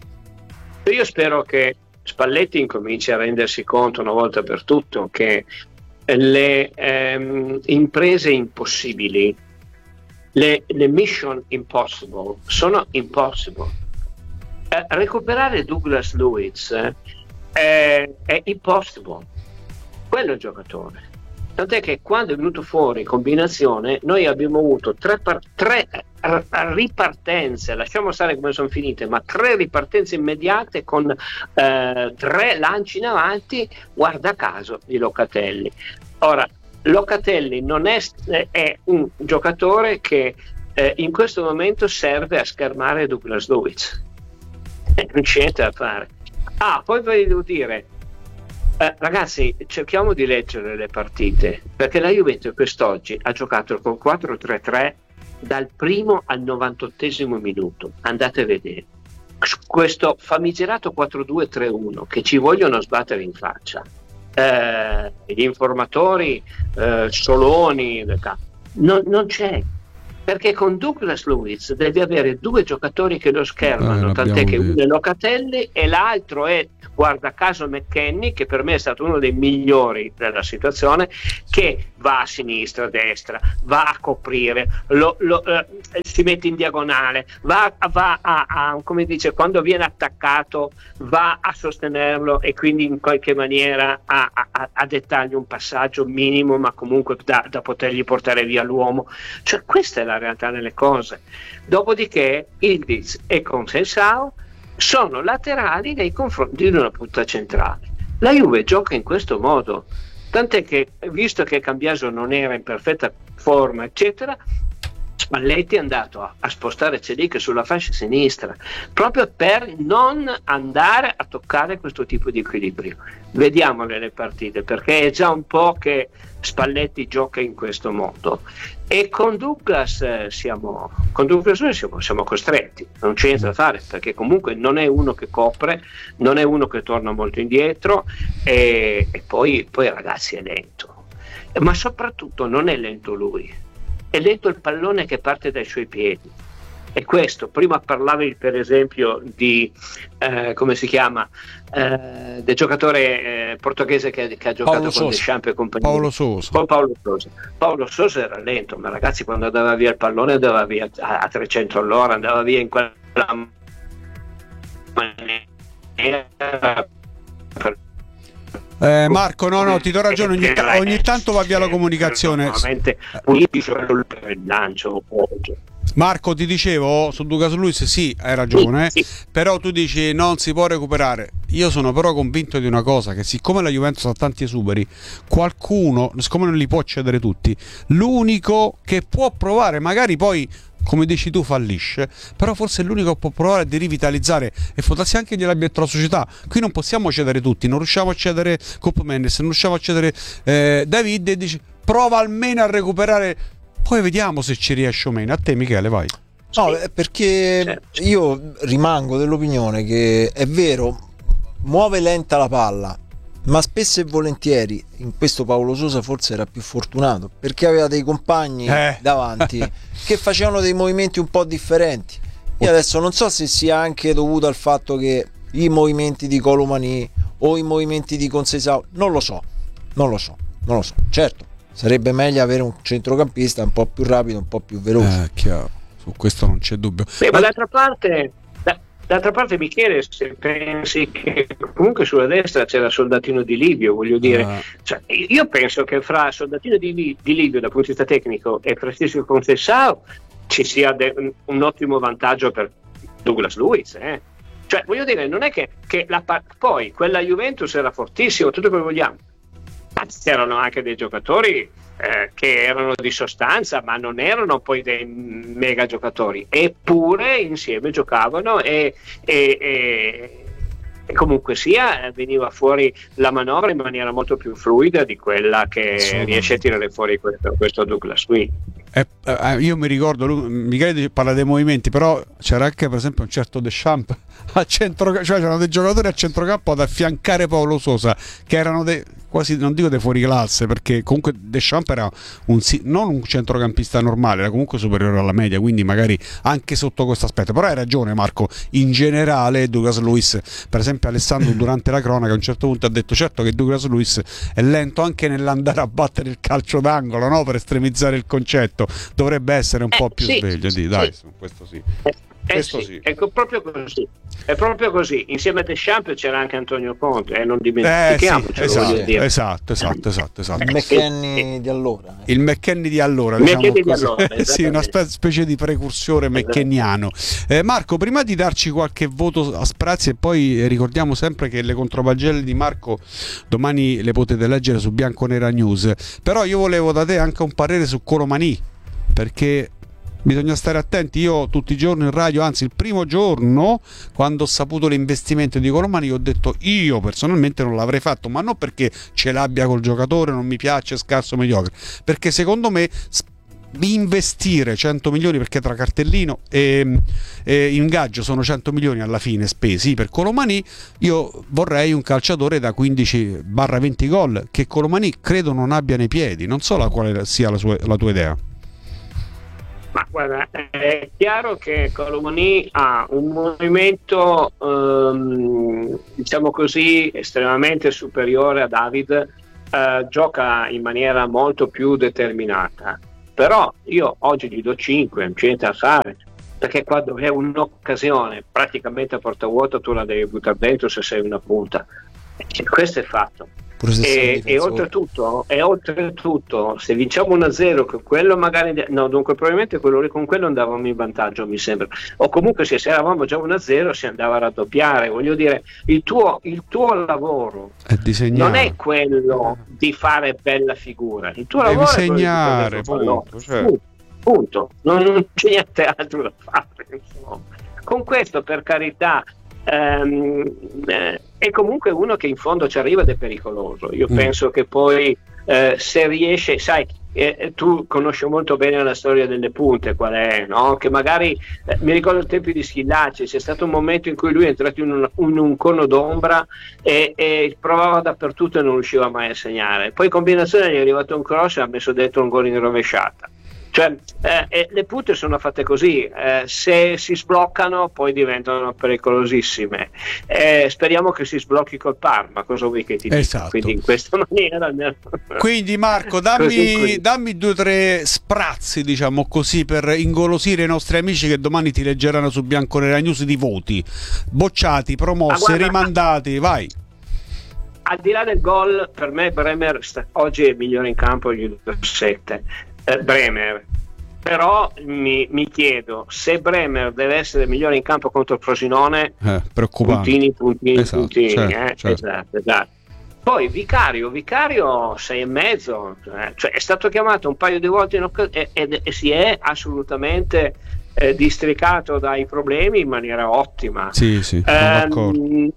io spero che Spalletti incominci a rendersi conto una volta per tutto che le ehm, imprese impossibili, le, le mission impossible sono impossible. Eh, recuperare Douglas Luiz eh, è, è impossible. Quello è il giocatore. Tant'è che quando è venuto fuori in combinazione noi abbiamo avuto tre, par- tre ripartenze, lasciamo stare come sono finite, ma tre ripartenze immediate con eh, tre lanci in avanti, guarda caso, di Locatelli. Ora, Locatelli non è, è un giocatore che eh, in questo momento serve a schermare Douglas Luiz. Eh, non c'è niente da fare. Ah, poi vi devo dire, Eh, ragazzi, cerchiamo di leggere le partite, perché la Juventus quest'oggi ha giocato con quattro tre tre dal primo al novantottesimo minuto. Andate a vedere. questo famigerato quattro due tre uno che ci vogliono sbattere in faccia, eh, gli informatori, eh, Soloni, non, non c'è, perché con Douglas Luiz devi avere due giocatori che lo schermano, eh, tant'è che detto. uno è Locatelli e l'altro è, guarda caso, McKennie, che per me è stato uno dei migliori della situazione, che va a sinistra, a destra, va a coprire, lo, lo, eh, si mette in diagonale, va, va a, a, come dice, quando viene attaccato va a sostenerlo e quindi in qualche maniera a, a, a dettargli un passaggio minimo, ma comunque da, da potergli portare via l'uomo. Cioè, questa è la realtà delle cose. Dopodiché Ildiz e Conceição sono laterali nei confronti di una punta centrale. La Juve gioca in questo modo, tant'è che, visto che Cambiaso non era in perfetta forma, eccetera, Spalletti è andato a, a spostare Celic sulla fascia sinistra, proprio per non andare a toccare questo tipo di equilibrio. Vediamole le partite, perché è già un po' che Spalletti gioca in questo modo, e con Douglas eh, siamo con Douglas noi siamo, siamo costretti, non c'è niente da fare, perché comunque non è uno che copre, non è uno che torna molto indietro, e, e poi, poi ragazzi è lento, ma soprattutto non è lento lui, è lento il pallone che parte dai suoi piedi. E questo, prima parlavi per esempio di eh, come si chiama eh, del giocatore eh, portoghese che, che ha giocato Paolo con Sousa. Deschamps e compagnia. Paolo Sousa. Poi Paolo Sousa. Paolo Sousa era lento, ma ragazzi, quando andava via il pallone andava via a, a trecento all'ora, andava via in quella maniera. Per... Eh, Marco, no, no, ti do ragione, ogni, ta- ogni tanto va via la comunicazione. Normalmente pulito per il lancio. Marco, ti dicevo su Douglas Luiz, sì, hai ragione, Sì, sì. però tu dici non si può recuperare. Io sono però convinto di una cosa, che siccome la Juventus ha tanti esuberi, qualcuno, siccome non li può cedere tutti, l'unico che può provare, magari poi come dici tu fallisce, però forse è l'unico che può provare di rivitalizzare, e fotarsi anche gliel'abbia detto la società. Qui non possiamo cedere tutti, non riusciamo a cedere Coop Mendes, non riusciamo a cedere eh, David, e dici prova almeno a recuperare, poi vediamo se ci riesce o meno. A te Michele, vai. No, è perché Certo. io rimango dell'opinione che è vero, muove lenta la palla, ma spesso e volentieri in questo Paolo Sousa forse era più fortunato, perché aveva dei compagni Eh. davanti che facevano dei movimenti un po' differenti. Io adesso non so se sia anche dovuto al fatto che i movimenti di Colomani o i movimenti di Conceição, non lo so, non lo so, non lo so. Certo, sarebbe meglio avere un centrocampista un po' più rapido, un po' più veloce. Eh, chiaro, su questo non c'è dubbio. Beh, ma d'altra parte, da- d'altra parte, Michele, se pensi che comunque sulla destra c'era Soldatino di Livio, voglio dire, Ah. cioè, io penso che fra Soldatino di, Li- di Livio dal punto di vista tecnico e Francesco Conceição ci sia de- un, un ottimo vantaggio per Douglas Luiz, eh. Cioè, voglio dire, non è che, che la pa- poi quella Juventus era fortissima, tutto quello che vogliamo, ma c'erano anche dei giocatori eh, che erano di sostanza, ma non erano poi dei mega giocatori, eppure insieme giocavano e, e, e, e comunque sia veniva fuori la manovra in maniera molto più fluida di quella che Assolutamente. riesce a tirare fuori questo, questo Douglas qui. Eh, eh, io mi ricordo, lui, Michele dice- parla dei movimenti, però c'era anche per esempio un certo Deschamps a centro, cioè c'erano dei giocatori a centrocampo ad affiancare Paolo Sousa che erano dei, quasi, non dico dei fuoriclasse, perché comunque Deschamps era un, si- non un centrocampista normale, era comunque superiore alla media, quindi magari anche sotto questo aspetto. Però hai ragione Marco, in generale Douglas Luiz, per esempio Alessandro durante la cronaca a un certo punto ha detto certo che Douglas Luiz è lento anche nell'andare a battere il calcio d'angolo, no? Per estremizzare il concetto, dovrebbe essere un Eh, po' più sì, sveglio, sì, di, dai, sì. su questo sì. Eh, eh Questo sì, sì. ecco, proprio così. È proprio così. Insieme a Deschamps c'era anche Antonio Conte, e eh, non Eh sì, dimentichiamocelo, esatto, voglio dire. esatto, esatto, esatto, esatto. Il McKennie di allora. eh. Il McKennie di allora, Il diciamo McKennie di così. allora, sì, una esattamente. spe- specie di precursore mckenniano. Eh, Marco, prima di darci qualche voto a sprazzi, e poi ricordiamo sempre che le contropagelle di Marco domani le potete leggere su Bianconera News, però io volevo da te anche un parere su Colomani, perché bisogna stare attenti. Io tutti i giorni in radio, anzi il primo giorno quando ho saputo l'investimento di Colomani, ho detto io personalmente non l'avrei fatto, ma non perché ce l'abbia col giocatore, non mi piace, scarso, mediocre, perché secondo me investire cento milioni, perché tra cartellino e, e ingaggio sono cento milioni alla fine spesi per Colomani, io vorrei un calciatore da quindici venti gol che Colomani credo non abbia nei piedi. Non so la quale sia la, sua, la tua idea. Ma guarda, è chiaro che Colomani ha un movimento ehm, diciamo così estremamente superiore a David, eh, gioca in maniera molto più determinata, però io oggi gli do cinque, non c'è niente da fare, perché quando è un'occasione praticamente a porta vuota tu la devi buttare dentro se sei una punta, e questo è fatto. E, e oltretutto, e oltretutto se vinciamo uno a zero con quello magari no, dunque probabilmente quello lì, con quello andavamo in vantaggio, mi sembra, o comunque se eravamo già uno a zero si andava a raddoppiare. Voglio dire, il tuo, il tuo lavoro è non è quello di fare bella figura, il tuo devi lavoro segnare, è quello di punto, certo. punto. Non, non c'è niente altro da fare, insomma. Con questo, per carità, ehm, eh, è comunque uno che in fondo ci arriva ed è pericoloso. Io mm. penso che poi eh, se riesce, sai, eh, tu conosci molto bene la storia delle punte, qual è, no? Che magari eh, mi ricordo i tempi di Schillaci, c'è stato un momento in cui lui è entrato in un, in un cono d'ombra e, e provava dappertutto e non riusciva mai a segnare. Poi in combinazione gli è arrivato un cross e ha messo dentro un gol in rovesciata. Cioè, eh, le punte sono fatte così, eh, se si sbloccano poi diventano pericolosissime. Eh, speriamo che si sblocchi col Parma, cosa vuoi che ti dica? Esatto. Quindi in questa maniera. Quindi Marco, dammi, dammi due o tre sprazzi, diciamo così, per ingolosire i nostri amici che domani ti leggeranno su Bianconera News di voti, bocciati, promossi, ah, guarda, rimandati, vai. Al di là del gol, per me Bremer sta, oggi è il migliore in campo, gli do sette. Eh, Bremer, però mi, mi chiedo se Bremer deve essere migliore in campo contro il Frosinone, eh, preoccupante. puntini, puntini, esatto, puntini, certo, eh? certo. Esatto, esatto. Poi Vicario, Vicario sei e mezzo, eh? Cioè è stato chiamato un paio di volte in occas- e, e, e si è assolutamente eh, districato dai problemi in maniera ottima. Sì, sì, sono ehm, d'accordo.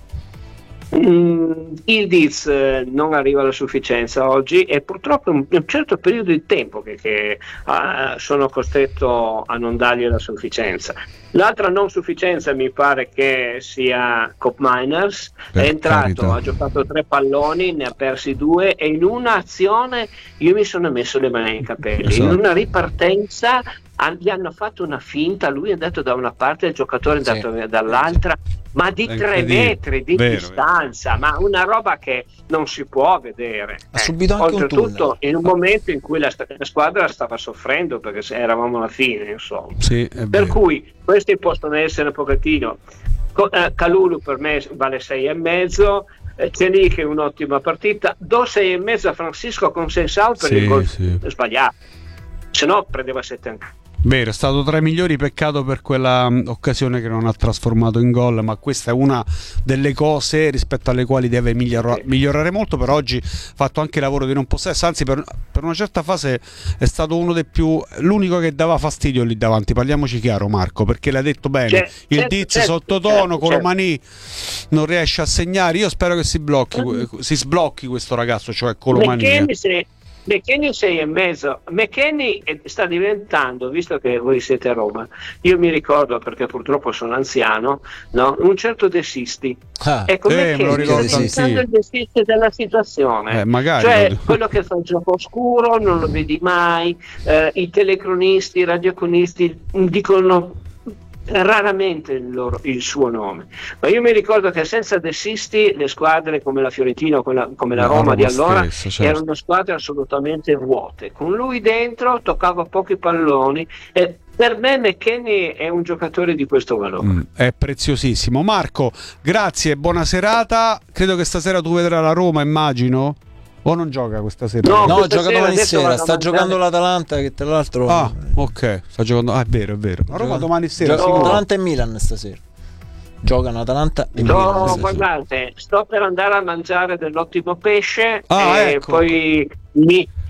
Mm, il Diz eh, non arriva alla sufficienza oggi e purtroppo un, un certo periodo di tempo che, che uh, sono costretto a non dargli la sufficienza. L'altra non sufficienza mi pare che sia Cop Miners, per è entrato, carità. ha giocato tre palloni, ne ha persi due e in un'azione io mi sono messo le mani nei capelli, esatto. In una ripartenza gli hanno fatto una finta, lui è andato da una parte e il giocatore è andato sì. dall'altra, ma di tre metri di vero, distanza, vero. Ma una roba che non si può vedere. Ha subito eh. anche Oltretutto un in un momento in cui la, la squadra stava soffrendo perché se eravamo alla fine, insomma. Sì, per cui questi possono essere un pochettino. eh, Kalulu per me vale sei e mezzo. C'è lì che è un'ottima partita, do sei e mezzo a Francisco Conceição per sì, il gol sì. sbagliato, se no prendeva sette anche. Vero, è stato tra i migliori, peccato per quella um, occasione che non ha trasformato in gol, ma questa è una delle cose rispetto alle quali deve migliora- migliorare molto. Per oggi ha fatto anche lavoro di non possesso, anzi per, per una certa fase è stato uno dei più, l'unico che dava fastidio lì davanti, parliamoci chiaro Marco, perché l'ha detto bene, c'è, il certo, Diz certo, sottotono, certo, Colomani certo. non riesce a segnare, io spero che si blocchi, mm. si sblocchi questo ragazzo, cioè Colomani. McKennie sei e mezzo. McKennie sta diventando, visto che voi siete a Roma, io mi ricordo perché purtroppo sono anziano, no? Un certo De Sisti. Ah, ecco, eh, McKennie sta diventando il De Sisti della situazione. Eh, magari cioè lo... quello che fa il gioco oscuro, non lo vedi mai, eh, i telecronisti, i radiocronisti dicono raramente il, loro, il suo nome, ma io mi ricordo che senza De Sisti le squadre come la Fiorentina o quella, come la Roma, Roma di allora stesso, certo. erano squadre assolutamente vuote, con lui dentro toccava pochi palloni e per me McKennie è un giocatore di questo valore. Mm, è preziosissimo. Marco, grazie, buona serata, credo che stasera tu vedrai la Roma, immagino. O non gioca questa sera? No, no gioca domani sera, sta giocando l'Atalanta che tra l'altro... Ah, ok, sta giocando... Ah, è vero, è vero. La Roma domani sera. Gioca... Atalanta e Milan stasera. Giocano Atalanta e no, Milan. No, guardate, sto per andare a mangiare dell'ottimo pesce ah, e ecco. poi mi,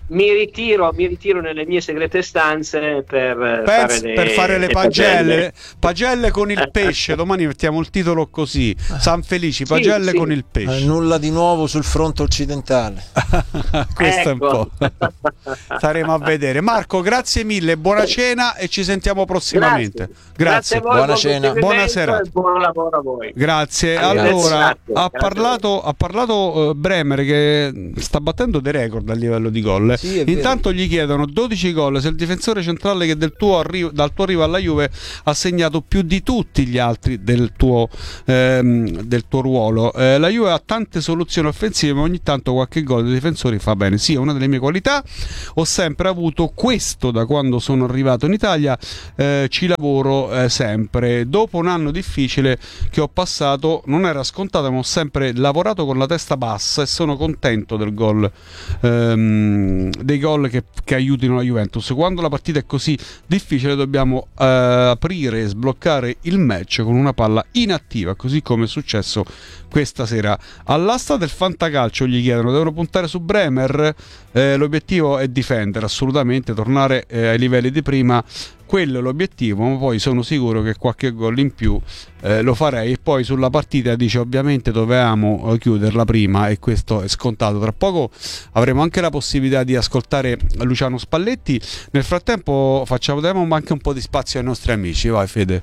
mi ritiro, mi ritiro nelle mie segrete stanze per Penz, fare le, per fare le le pagelle, pagelle. pagelle con il pesce. Domani mettiamo il titolo così: San Felici, pagelle Sì, sì. con il pesce. Eh, nulla di nuovo sul fronte occidentale. Questo Ecco. è un po'. Staremo a vedere. Marco, grazie mille, buona cena e ci sentiamo prossimamente. Grazie, Grazie. a voi, Buona buon cena. proseguimento Buona serata. e buon lavoro a voi. Grazie. Arrivederci. Allora, Grazie. ha Grazie. parlato, ha parlato eh, Bremer, che sta battendo dei record a livello di gol. Sì, è vero. Intanto gli chiedono dodici gol, se il difensore centrale che del tuo arrivo, dal tuo arrivo alla Juve ha segnato più di tutti gli altri del tuo, ehm, del tuo ruolo. Eh, la Juve ha tante soluzioni offensive, ma ogni tanto qualche gol dei difensori fa bene. Sì, è una delle mie qualità. Ho sempre avuto questo da quando sono arrivato in Italia. Eh, ci lavoro eh, sempre. Dopo un anno difficile che ho passato, non era scontato, ma ho sempre lavorato con la testa bassa e sono contento del gol, ehm, dei gol che, che aiutino la Juventus. Quando la partita è così difficile dobbiamo eh, aprire e sbloccare il match con una palla inattiva, così come è successo questa sera. All'asta del fantacalcio gli chiedono: devono puntare su Bremer? Eh, l'obiettivo è difendere, assolutamente, tornare eh, ai livelli di prima. Quello è l'obiettivo, ma poi sono sicuro che qualche gol in più eh, lo farei. E poi sulla partita dice: ovviamente dovevamo eh, chiuderla prima, e questo è scontato. Tra poco avremo anche la possibilità di ascoltare Luciano Spalletti. Nel frattempo facciamo diamo anche un po' di spazio ai nostri amici. Vai Fede.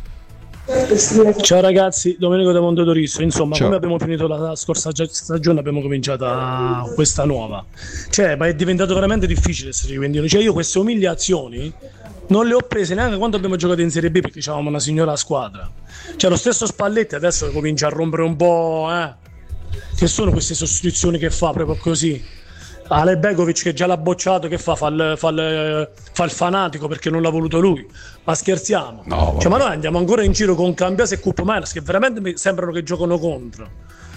Ciao ragazzi, Domenico da Mondadorisso. Insomma, Ciao. come abbiamo finito la scorsa stagione, abbiamo cominciata questa nuova. Cioè, ma è diventato veramente difficile essere juventino. Cioè, io queste umiliazioni non le ho prese neanche quando abbiamo giocato in Serie B, perché avevamo una signora squadra. Cioè, lo stesso Spalletti adesso comincia a rompere un po', eh. Che sono queste sostituzioni che fa proprio così? Ale Begovic, che già l'ha bocciato, che fa? Fa il, fa, il, fa il fanatico perché non l'ha voluto lui. Ma scherziamo? No, cioè, ma noi andiamo ancora in giro con Cambiase e Cup Miners, che veramente mi sembrano che giocano contro.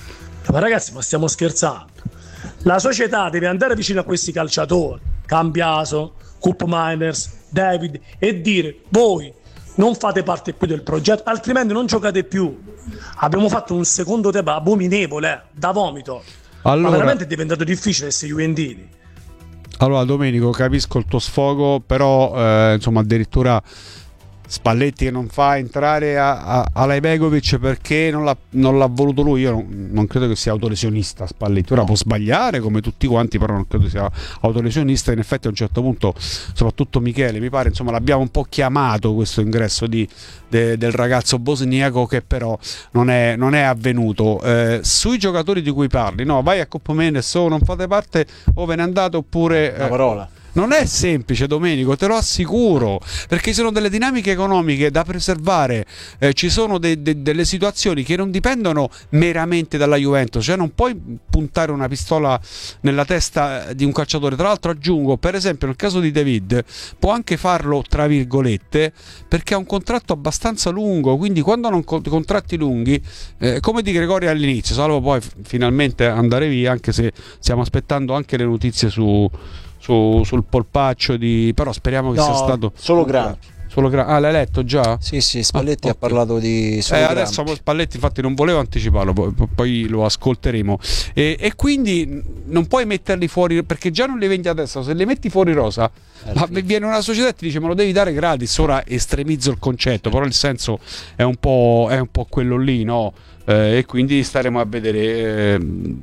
Ma ragazzi, ma stiamo scherzando? La società deve andare vicino a questi calciatori, Cambiaso, Cup Miners, David, e dire: voi non fate parte più del progetto, altrimenti non giocate più. Abbiamo fatto un secondo tempo abominevole, da vomito. Allora, ma veramente è diventato difficile essere juventini. Allora Domenico, capisco il tuo sfogo, però eh, insomma addirittura Spalletti che non fa entrare a, a, Alej Begovic perché non l'ha, non l'ha voluto lui. Io non, non credo che sia autolesionista Spalletti. Ora può sbagliare come tutti quanti, però non credo sia autolesionista. In effetti a un certo punto, soprattutto Michele, mi pare, insomma, l'abbiamo un po' chiamato questo ingresso di, de, del ragazzo bosniaco, che però non è, non è avvenuto. Eh, sui giocatori di cui parli, no, vai a Coppa Mendes, o non fate parte o ve ne andate, oppure... Una parola. Non è semplice, Domenico, te lo assicuro, perché ci sono delle dinamiche economiche da preservare, eh, ci sono de- de- delle situazioni che non dipendono meramente dalla Juventus, cioè non puoi puntare una pistola nella testa di un calciatore. Tra l'altro aggiungo, per esempio nel caso di David, può anche farlo tra virgolette perché ha un contratto abbastanza lungo, quindi quando hanno co- contratti lunghi, eh, come di Gregorio all'inizio, salvo poi f- finalmente andare via, anche se stiamo aspettando anche le notizie su... Su, sul polpaccio di... però speriamo che No, sia stato solo Grampi. solo gra... ah, l'hai letto già? Sì, sì, Spalletti Ah, ha ok. parlato di solo Eh, Grampi. adesso Spalletti infatti non volevo anticiparlo, poi, poi lo ascolteremo, e, e quindi non puoi metterli fuori, perché già non li vendi adesso, se li metti fuori rosa Eh, ma sì. viene una società e ti dice: me lo devi dare gratis. Ora estremizzo il concetto, però il senso è un po', è un po' quello lì, no? Eh, e quindi staremo a vedere. Eh,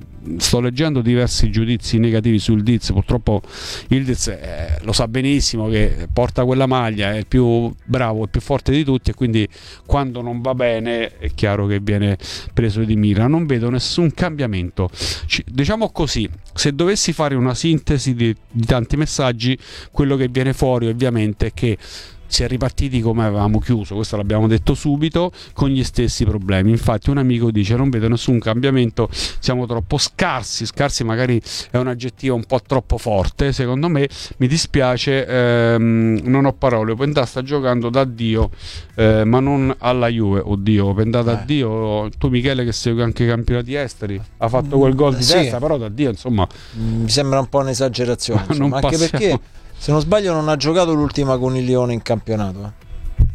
sto leggendo diversi giudizi negativi sul Diz. Purtroppo il Diz eh, lo sa benissimo che porta quella maglia, è il più bravo, il più forte di tutti, e quindi quando non va bene è chiaro che viene preso di mira. Non vedo nessun cambiamento. Ci, diciamo così, se dovessi fare una sintesi di, di tanti messaggi, quello che viene fuori ovviamente è che si è ripartiti come avevamo chiuso, questo l'abbiamo detto subito, con gli stessi problemi. Infatti un amico dice: non vedo nessun cambiamento, siamo troppo scarsi. Scarsi magari è un aggettivo un po' troppo forte, secondo me. Mi dispiace, ehm, non ho parole. Openda sta giocando da Dio, eh, ma non alla Juve. Oddio, Openda da Eh. Dio. Tu Michele, che segui anche i campionati esteri, ha fatto quel gol di Sì. testa, però da Dio insomma Mm, Mi sembra un po' un'esagerazione, Ma non insomma, anche passiamo- perché, se non sbaglio, non ha giocato l'ultima con il Lione in campionato. eh.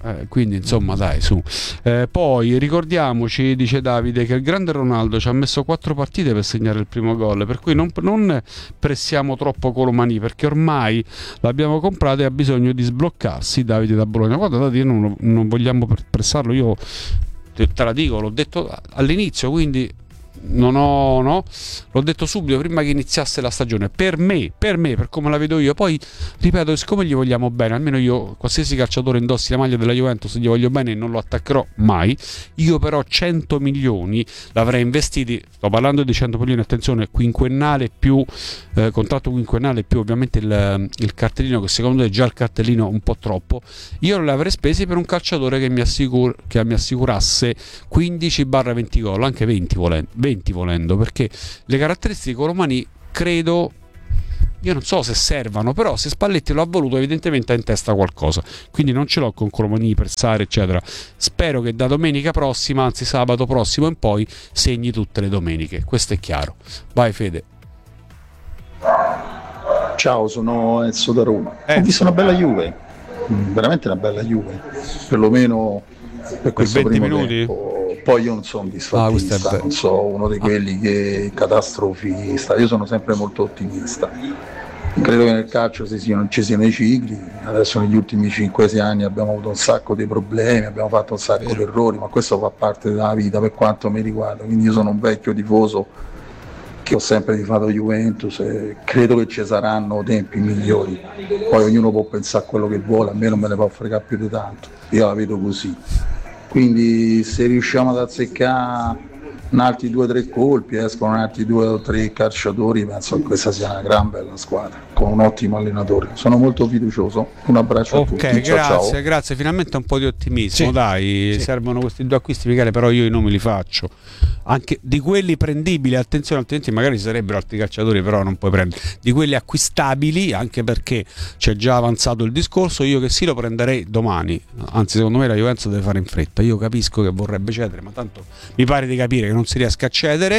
Eh, quindi insomma dai su. Eh, poi ricordiamoci, dice Davide, che il grande Ronaldo ci ha messo quattro partite per segnare il primo gol, per cui non, non pressiamo troppo Colomani, perché ormai l'abbiamo comprato e ha bisogno di sbloccarsi. Davide da Bologna, guarda, Davide, non, non vogliamo pressarlo, io te, te la dico, l'ho detto all'inizio, quindi non ho, no, l'ho detto subito prima che iniziasse la stagione, per me, per me, per come la vedo io. Poi ripeto, siccome gli vogliamo bene, almeno io, qualsiasi calciatore indossi la maglia della Juventus gli voglio bene e non lo attaccherò mai. Io però cento milioni l'avrei investiti, sto parlando di cento milioni, attenzione, quinquennale più eh, contratto quinquennale più ovviamente il, il cartellino, che secondo me è già il cartellino un po' troppo. Io li avrei spesi per un calciatore che mi, assicur- che mi assicurasse quindici venti gol, anche venti volendo, venti volendo, perché le caratteristiche Colomani credo, io non so se servano, però se Spalletti lo ha voluto evidentemente ha in testa qualcosa, quindi non ce l'ho con Colomani per Sare eccetera. Spero che da domenica prossima, anzi sabato prossimo in poi, segni tutte le domeniche, questo è chiaro. Vai Fede. Ciao, sono Enzo da Roma. Eh. Ho visto una bella Juve, veramente una bella Juve, perlomeno per questo venti primo minuti? tempo. Poi io non sono un disfattista, Ah, non so uno di quelli che catastrofista, io sono sempre molto ottimista. Credo che nel calcio ci siano, ci siano i cicli, adesso negli ultimi cinque sei anni abbiamo avuto un sacco di problemi, abbiamo fatto un sacco di errori, ma questo fa parte della vita per quanto mi riguarda, quindi io sono un vecchio tifoso che ho sempre tifato Juventus e credo che ci saranno tempi migliori, poi ognuno può pensare a quello che vuole, a me non me ne può fregare più di tanto, io la vedo così. Quindi se riusciamo ad azzeccare altri due o tre colpi, escono altri due o tre calciatori, penso che questa sia una gran bella squadra con un ottimo allenatore. Sono molto fiducioso, un abbraccio Ok, a tutti. grazie, ciao, ciao. grazie, finalmente un po' di ottimismo, Sì. dai, Sì. servono questi due acquisti, Michele, però io i nomi li faccio, anche di quelli prendibili, attenzione, altrimenti magari ci sarebbero altri calciatori, però non puoi prendere, di quelli acquistabili, anche perché c'è già avanzato il discorso, io che sì lo prenderei domani, anzi secondo me la Juventus deve fare in fretta, io capisco che vorrebbe cedere, ma tanto mi pare di capire che non si riesca a cedere,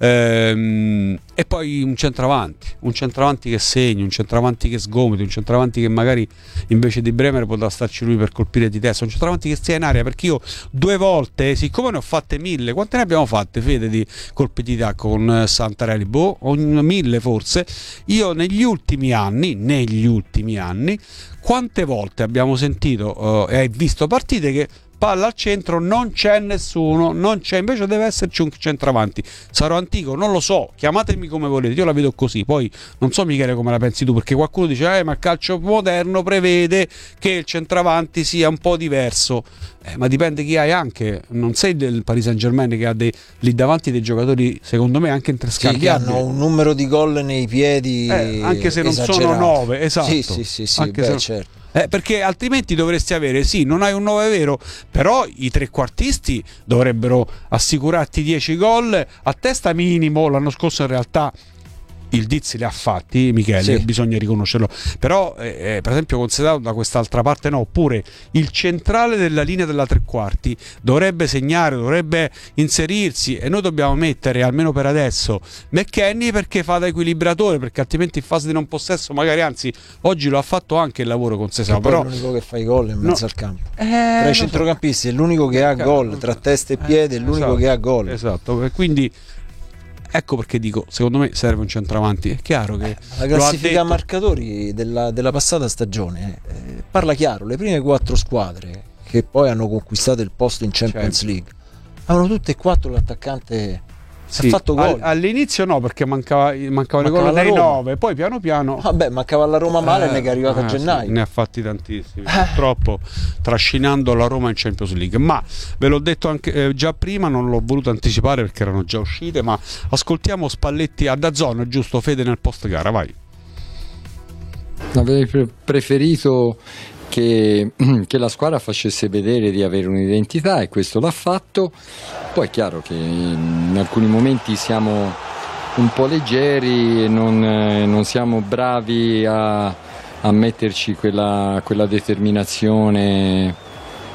ehm, e poi un centravanti, un centravanti che segni, un centravanti che sgomiti, un centravanti che magari invece di Bremer potrà starci lui per colpire di testa, un centravanti che stia in aria, perché io due volte, siccome ne ho fatte mille, quante ne abbiamo fatte Fede di colpi di tacco con Santarelli? Boh, mille forse. Io negli ultimi anni, negli ultimi anni, quante volte abbiamo sentito e uh, visto partite che palla al centro, non c'è nessuno, non c'è, invece deve esserci un centravanti. Sarò antico, non lo so, chiamatemi come volete, io la vedo così. Poi non so Michele come la pensi tu, perché qualcuno dice eh, ma il calcio moderno prevede che il centravanti sia un po' diverso, eh, ma dipende chi hai anche, non sei del Paris Saint-Germain che ha dei, lì davanti dei giocatori secondo me anche interscambiabili, sì, che hanno un numero di gol nei piedi eh, anche se non esagerato. sono nove, esatto, sì sì sì, sì anche beh, se... certo. Eh, perché altrimenti dovresti avere, sì, non hai un nove vero, però i trequartisti dovrebbero assicurarti dieci gol a testa minimo. L'anno scorso in realtà il Dizzi li ha fatti, Michele, sì. bisogna riconoscerlo, però eh, per esempio considerato da quest'altra parte no, oppure il centrale della linea della tre quarti dovrebbe segnare, dovrebbe inserirsi, e noi dobbiamo mettere almeno per adesso McKennie perché fa da equilibratore, perché altrimenti in fase di non possesso magari, anzi oggi lo ha fatto anche il lavoro con Sesao, però è l'unico che fa i gol in mezzo no. al campo, eh, tra i centrocampisti è l'unico che ha gol, tra testa e piede è l'unico esatto, che ha gol, esatto, e quindi ecco perché dico, secondo me serve un centravanti. È chiaro che la classifica marcatori della, della passata stagione eh, parla chiaro, le prime quattro squadre che poi hanno conquistato il posto in Champions certo. League avevano tutte e quattro l'attaccante sì, ha fatto gol. All'inizio no, perché mancava, mancava le gol dei nove, poi piano piano vabbè, mancava la Roma male eh, ne è arrivato eh, a gennaio, sì, ne ha fatti tantissimi eh. purtroppo, trascinando la Roma in Champions League. Ma ve l'ho detto anche eh, già prima, non l'ho voluto anticipare perché erano già uscite, ma ascoltiamo Spalletti a DAZN, giusto Fede, nel post gara, vai. Avrei pre- preferito che, che la squadra facesse vedere di avere un'identità, e questo l'ha fatto. Poi è chiaro che in alcuni momenti siamo un po' leggeri e non, non siamo bravi a, a metterci quella, quella determinazione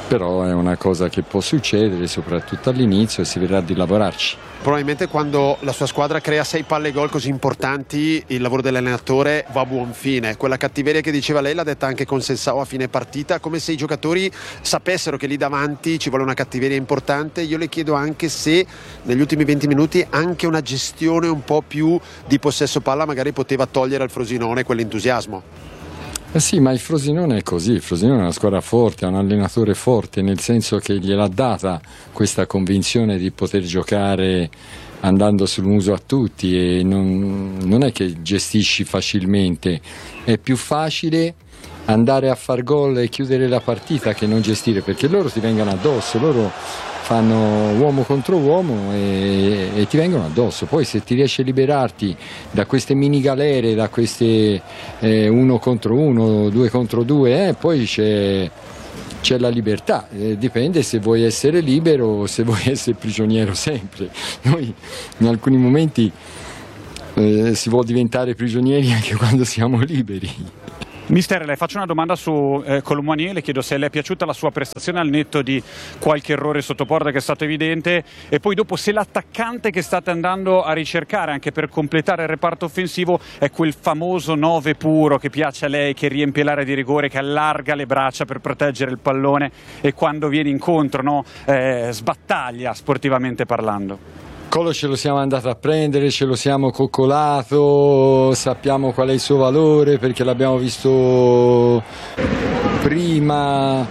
però è una cosa che può succedere soprattutto all'inizio e si vedrà di lavorarci. Probabilmente quando la sua squadra crea sei palle gol così importanti il lavoro dell'allenatore va a buon fine. Quella cattiveria che diceva lei l'ha detta anche con Sensao a fine partita, come se i giocatori sapessero che lì davanti ci vuole una cattiveria importante. Io le chiedo anche se negli ultimi venti minuti anche una gestione un po' più di possesso palla magari poteva togliere al Frosinone quell'entusiasmo. Eh sì, ma il Frosinone è così, il Frosinone è una squadra forte, ha un allenatore forte, nel senso che gliel'ha data questa convinzione di poter giocare andando sul muso a tutti, e non, non è che gestisci facilmente, è più facile andare a far gol e chiudere la partita che non gestire, perché loro ti vengono addosso, loro fanno uomo contro uomo e, e ti vengono addosso. Poi se ti riesci a liberarti da queste mini galere, da queste eh, uno contro uno, due contro due, eh, poi c'è, c'è la libertà, eh, dipende se vuoi essere libero o se vuoi essere prigioniero sempre. Noi in alcuni momenti eh, si vuole diventare prigionieri anche quando siamo liberi. Mister, le faccio una domanda su eh, Colomani, le chiedo se le è piaciuta la sua prestazione al netto di qualche errore sotto porta che è stato evidente, e poi dopo se l'attaccante che state andando a ricercare anche per completare il reparto offensivo è quel famoso nove puro che piace a lei, che riempie l'area di rigore, che allarga le braccia per proteggere il pallone e quando viene incontro, no, eh, sbattaglia sportivamente parlando. Colo ce lo siamo andato a prendere, ce lo siamo coccolato, sappiamo qual è il suo valore perché l'abbiamo visto prima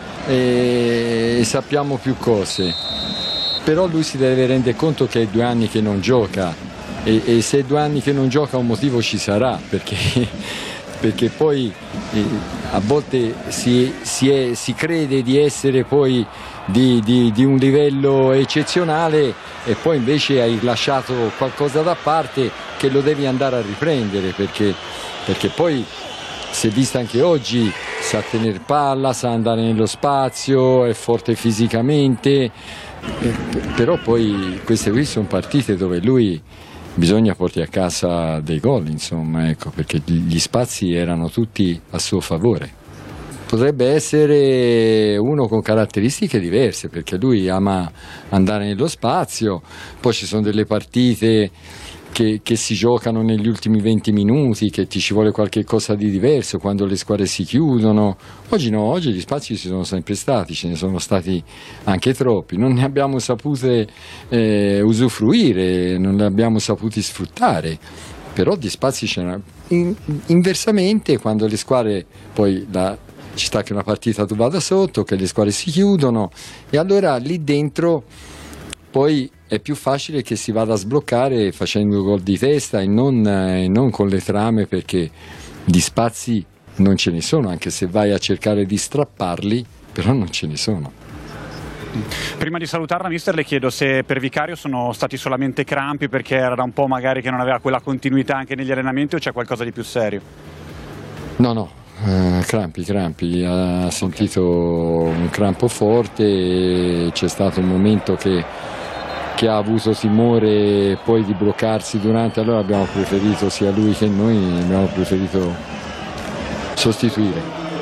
e sappiamo più cose. Però lui si deve rendere conto che è due anni che non gioca e, e se è due anni che non gioca un motivo ci sarà, perché, perché poi eh, a volte si, si, è, si crede di essere poi Di, di, di un livello eccezionale e poi invece hai lasciato qualcosa da parte che lo devi andare a riprendere, perché, perché poi si è vista anche oggi, sa tenere palla, sa andare nello spazio, è forte fisicamente, eh, però poi queste qui sono partite dove lui bisogna portare a casa dei gol, insomma, ecco, perché gli spazi erano tutti a suo favore. Potrebbe essere uno con caratteristiche diverse, perché lui ama andare nello spazio, poi ci sono delle partite che, che si giocano negli ultimi venti minuti, che ti ci vuole qualche cosa di diverso, quando le squadre si chiudono. Oggi no, oggi gli spazi ci sono sempre stati, ce ne sono stati anche troppi, non ne abbiamo sapute eh, usufruire, non ne abbiamo saputi sfruttare, però di spazi ce n'è. In, inversamente, quando le squadre poi la ci sta che una partita tu vada sotto, che le squadre si chiudono e allora lì dentro poi è più facile che si vada a sbloccare facendo gol di testa e non, eh, non con le trame, perché di spazi non ce ne sono, anche se vai a cercare di strapparli, però non ce ne sono. Prima di salutarla, mister, le chiedo se per Vicario sono stati solamente crampi perché era da un po' magari che non aveva quella continuità anche negli allenamenti, o c'è qualcosa di più serio? No, no. Uh, crampi, crampi, ha sentito un crampo forte e c'è stato un momento che, che ha avuto timore poi di bloccarsi durante, allora abbiamo preferito, sia lui che noi, abbiamo preferito sostituire.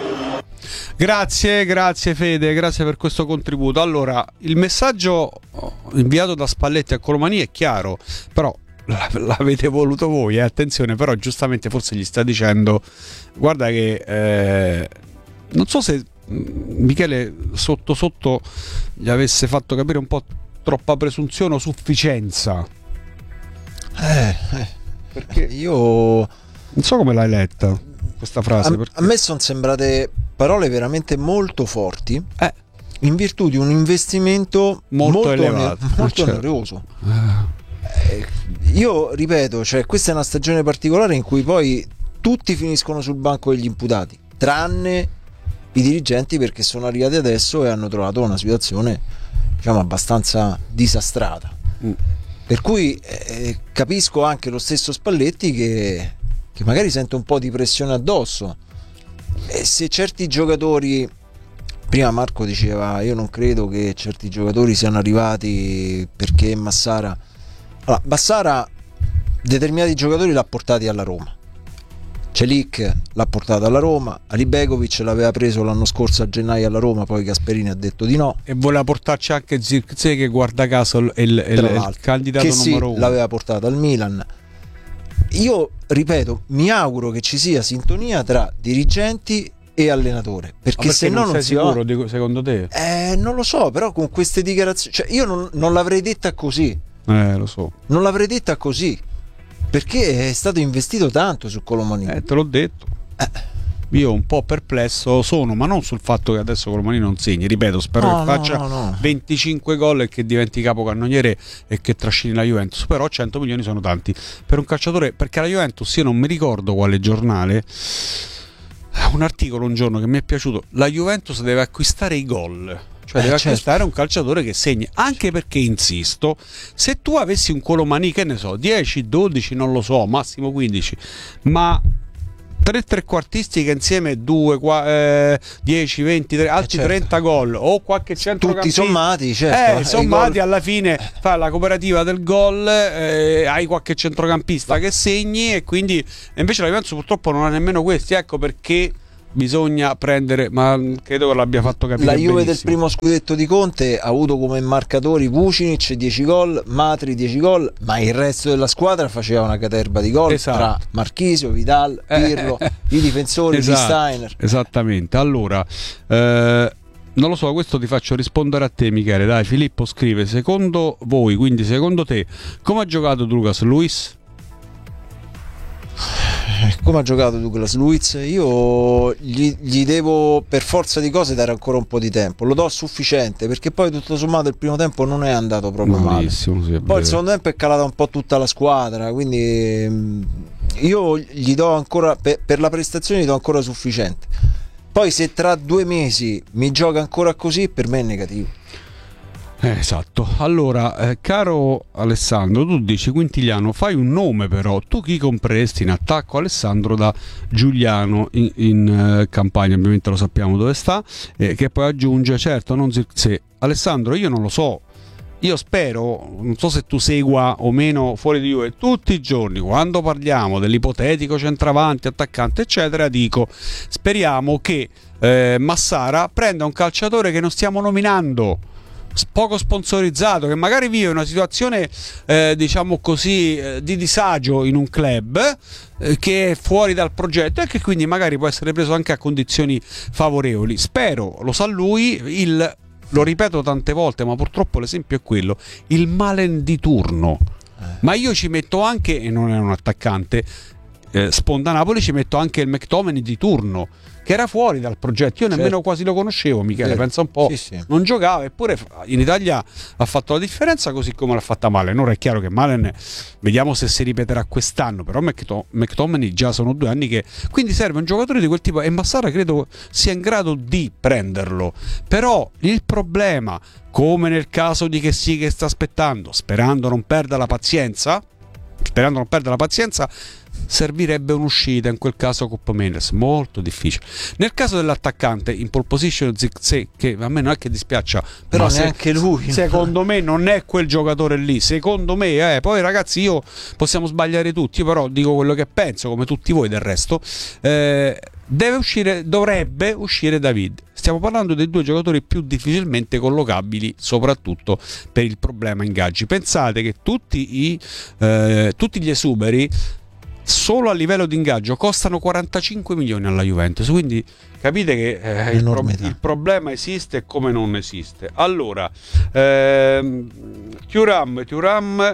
Grazie, grazie Fede, grazie per questo contributo. Allora, il messaggio inviato da Spalletti a Colomani è chiaro, però l'avete voluto voi, eh? Attenzione, però giustamente forse gli sta dicendo guarda che eh, non so se Michele sotto sotto gli avesse fatto capire un po' troppa presunzione o sufficienza, eh, eh, perché io non so come l'hai letta questa frase, a, perché... a me sono sembrate parole veramente molto forti, eh. in virtù di un investimento molto, molto elevato, oner- molto certo. oneroso. eh. Io ripeto, cioè, questa è una stagione particolare in cui poi tutti finiscono sul banco degli imputati, tranne i dirigenti, perché sono arrivati adesso e hanno trovato una situazione, diciamo, abbastanza disastrata. Mm. Per cui eh, capisco anche lo stesso Spalletti che, che magari sente un po' di pressione addosso. E se certi giocatori, prima Marco diceva io non credo che certi giocatori siano arrivati perché Massara, allora, Massara determinati giocatori l'ha portati alla Roma, Celic l'ha portato alla Roma, Alibegovic l'aveva preso l'anno scorso a gennaio alla Roma, poi Gasperini ha detto di no, e voleva portarci anche Zirkzee, che guarda caso è il, il, il candidato che sì, numero uno, l'aveva portato al Milan. Io ripeto, mi auguro che ci sia sintonia tra dirigenti e allenatore, perché, perché se no non, non sei si sicuro va. di, secondo te? Eh, non lo so, però con queste dichiarazioni, cioè io non, non l'avrei detta così. Eh, lo so. Non l'avrei detta così, perché è stato investito tanto su Colomani. Eh, te l'ho detto. Eh. Io un po' perplesso sono, ma non sul fatto che adesso Colomani non segni, ripeto, spero no, che faccia no, no, no. venticinque gol e che diventi capocannoniere e che trascini la Juventus, però cento milioni sono tanti per un calciatore, perché la Juventus, io non mi ricordo quale giornale, un articolo un giorno che mi è piaciuto, la Juventus deve acquistare i gol, cioè eh, deve certo. acquistare un calciatore che segni, anche perché, insisto, se tu avessi un Colomani, che ne so, dieci, dodici, non lo so, massimo quindici, ma tre trequartisti che insieme due, eh, dieci, venti, altri certo. trenta gol o qualche centrocampista, tutti sommati, certo, eh, sommati alla fine fa la cooperativa del gol, eh, hai qualche centrocampista che segni, e quindi e invece la Juventus purtroppo non ha nemmeno questi, ecco perché bisogna prendere, ma credo che l'abbia fatto capire la Juve benissimo. Del primo scudetto di Conte ha avuto come marcatori Vucinic dieci gol, Matri dieci gol, ma il resto della squadra faceva una caterba di gol, esatto. Tra Marchisio, Vidal, Pirlo, eh, i difensori, esatto, di Steiner. Esattamente. Allora eh, non lo so, questo ti faccio rispondere a te, Michele. Dai, Filippo scrive: secondo voi, quindi secondo te, come ha giocato Lucas Luis? Come ha giocato Douglas Luiz? Io gli, gli devo per forza di cose dare ancora un po' di tempo, lo do sufficiente, perché poi tutto sommato il primo tempo non è andato proprio malissimo, male, sì, poi il secondo tempo è calata un po' tutta la squadra, quindi io gli do ancora per, per la prestazione gli do ancora sufficiente, poi se tra due mesi mi gioca ancora così per me è negativo. Eh, esatto. Allora, eh, caro Alessandro, tu dici Quintiliano, fai un nome però, tu chi compreresti in attacco? Alessandro da Giuliano in, in uh, Campania, ovviamente lo sappiamo dove sta, eh, che poi aggiunge, certo, non Zirkzee. Alessandro, io non lo so, io spero, non so se tu segua o meno Fuori di Juve, tutti i giorni quando parliamo dell'ipotetico centravanti, attaccante eccetera, dico speriamo che eh, Massara prenda un calciatore che non stiamo nominando, poco sponsorizzato, che magari vive una situazione eh, diciamo così eh, di disagio in un club eh, che è fuori dal progetto e che quindi magari può essere preso anche a condizioni favorevoli. Spero, lo sa lui, il, lo ripeto tante volte, ma purtroppo l'esempio è quello, il Malen di turno. eh. Ma io ci metto anche, e non è un attaccante, eh, sponda Napoli, ci metto anche il McTominay di turno, che era fuori dal progetto, io nemmeno certo. quasi lo conoscevo, Michele, certo. pensa un po', sì, sì. non giocava, eppure in Italia ha fatto la differenza, così come l'ha fatta Malen. Ora è chiaro che Malen, vediamo se si ripeterà quest'anno, però McTominay già sono due anni che, quindi serve un giocatore di quel tipo, e Massara credo sia in grado di prenderlo, però il problema, come nel caso di Che sì che sta aspettando, sperando non perda la pazienza, sperando non perda la pazienza, servirebbe un'uscita, in quel caso Coppa Mendes, molto difficile. Nel caso dell'attaccante in pole position Zirkzee, che a me non è che dispiaccia, però ma neanche se, lui secondo me non è quel giocatore lì, secondo me eh. Poi ragazzi, io possiamo sbagliare tutti, però dico quello che penso, come tutti voi del resto. eh, deve uscire, dovrebbe uscire David. Stiamo parlando dei due giocatori più difficilmente collocabili, soprattutto per il problema ingaggi. Pensate che tutti i eh, tutti gli esuberi solo a livello di ingaggio costano quarantacinque milioni alla Juventus, quindi capite che eh, il, pro- il problema esiste e come non esiste. Allora, ehm, Thuram, Thuram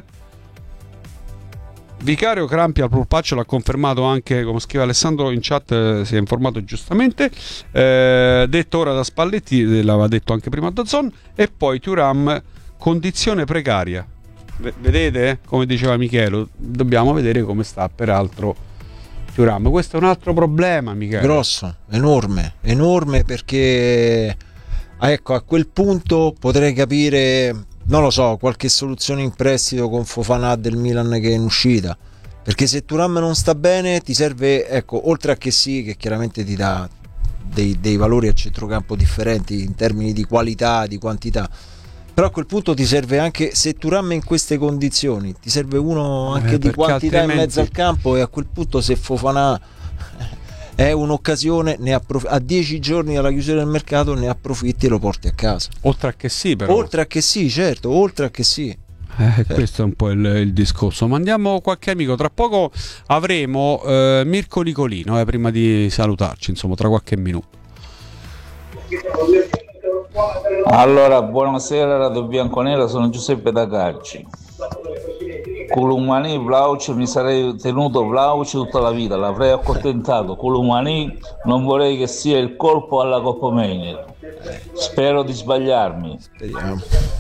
Vicario Crampi al polpaccio l'ha confermato anche, come scrive Alessandro in chat, eh, si è informato giustamente, eh, detto ora da Spalletti, l'aveva detto anche prima da Zon. E poi Thuram, condizione precaria. Vedete, come diceva Michele, dobbiamo vedere come sta peraltro Thuram. Questo è un altro problema, Michele, grosso, enorme, enorme, perché ecco, a quel punto potrei capire, non lo so, qualche soluzione in prestito con Fofana del Milan che è in uscita, perché se Thuram non sta bene ti serve, ecco, oltre a Che sì, che chiaramente ti dà dei, dei valori a centrocampo differenti in termini di qualità, di quantità, però a quel punto ti serve anche, se Thuram è in queste condizioni, ti serve uno anche eh, di quantità altrimenti... in mezzo al campo, e a quel punto se Fofana è un'occasione, ne approf- a dieci giorni dalla chiusura del mercato ne approfitti e lo porti a casa. Oltre a che sì, però. Oltre a che sì, certo, oltre a che sì. Eh, certo. Questo è un po' il, il discorso. Mandiamo qualche amico. Tra poco avremo eh, Mirko Nicolino, eh, prima di salutarci, insomma, tra qualche minuto. Allora, buonasera Radio Bianconera, sono Giuseppe da Carci. Columani, Vlauc, mi sarei tenuto Vlauc tutta la vita, l'avrei accontentato. Columani, non vorrei che sia il colpo alla Coppa Mania. Spero di sbagliarmi. Speriamo.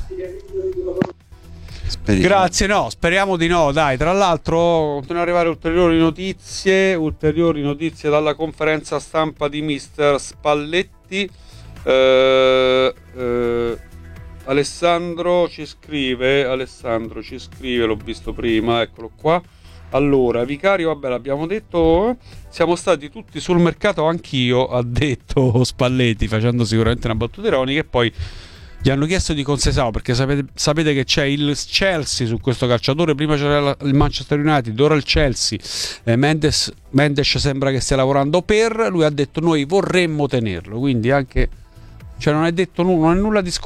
Speriamo. Grazie, no, speriamo di no. Dai, tra l'altro continuano ad arrivare ulteriori notizie, ulteriori notizie dalla conferenza stampa di mister Spalletti. Eh, eh, Alessandro ci scrive, Alessandro ci scrive, l'ho visto prima, eccolo qua. Allora, Vicario, vabbè, l'abbiamo detto, siamo stati tutti sul mercato, anch'io, ha detto Spalletti, facendo sicuramente una battuta ironica, e poi gli hanno chiesto di Conceição, perché sapete, sapete che c'è il Chelsea su questo calciatore, prima c'era il Manchester United, ora il Chelsea. eh, Mendes, Mendes sembra che stia lavorando per, lui ha detto noi vorremmo tenerlo, quindi anche, cioè non è detto non è nulla di scontato.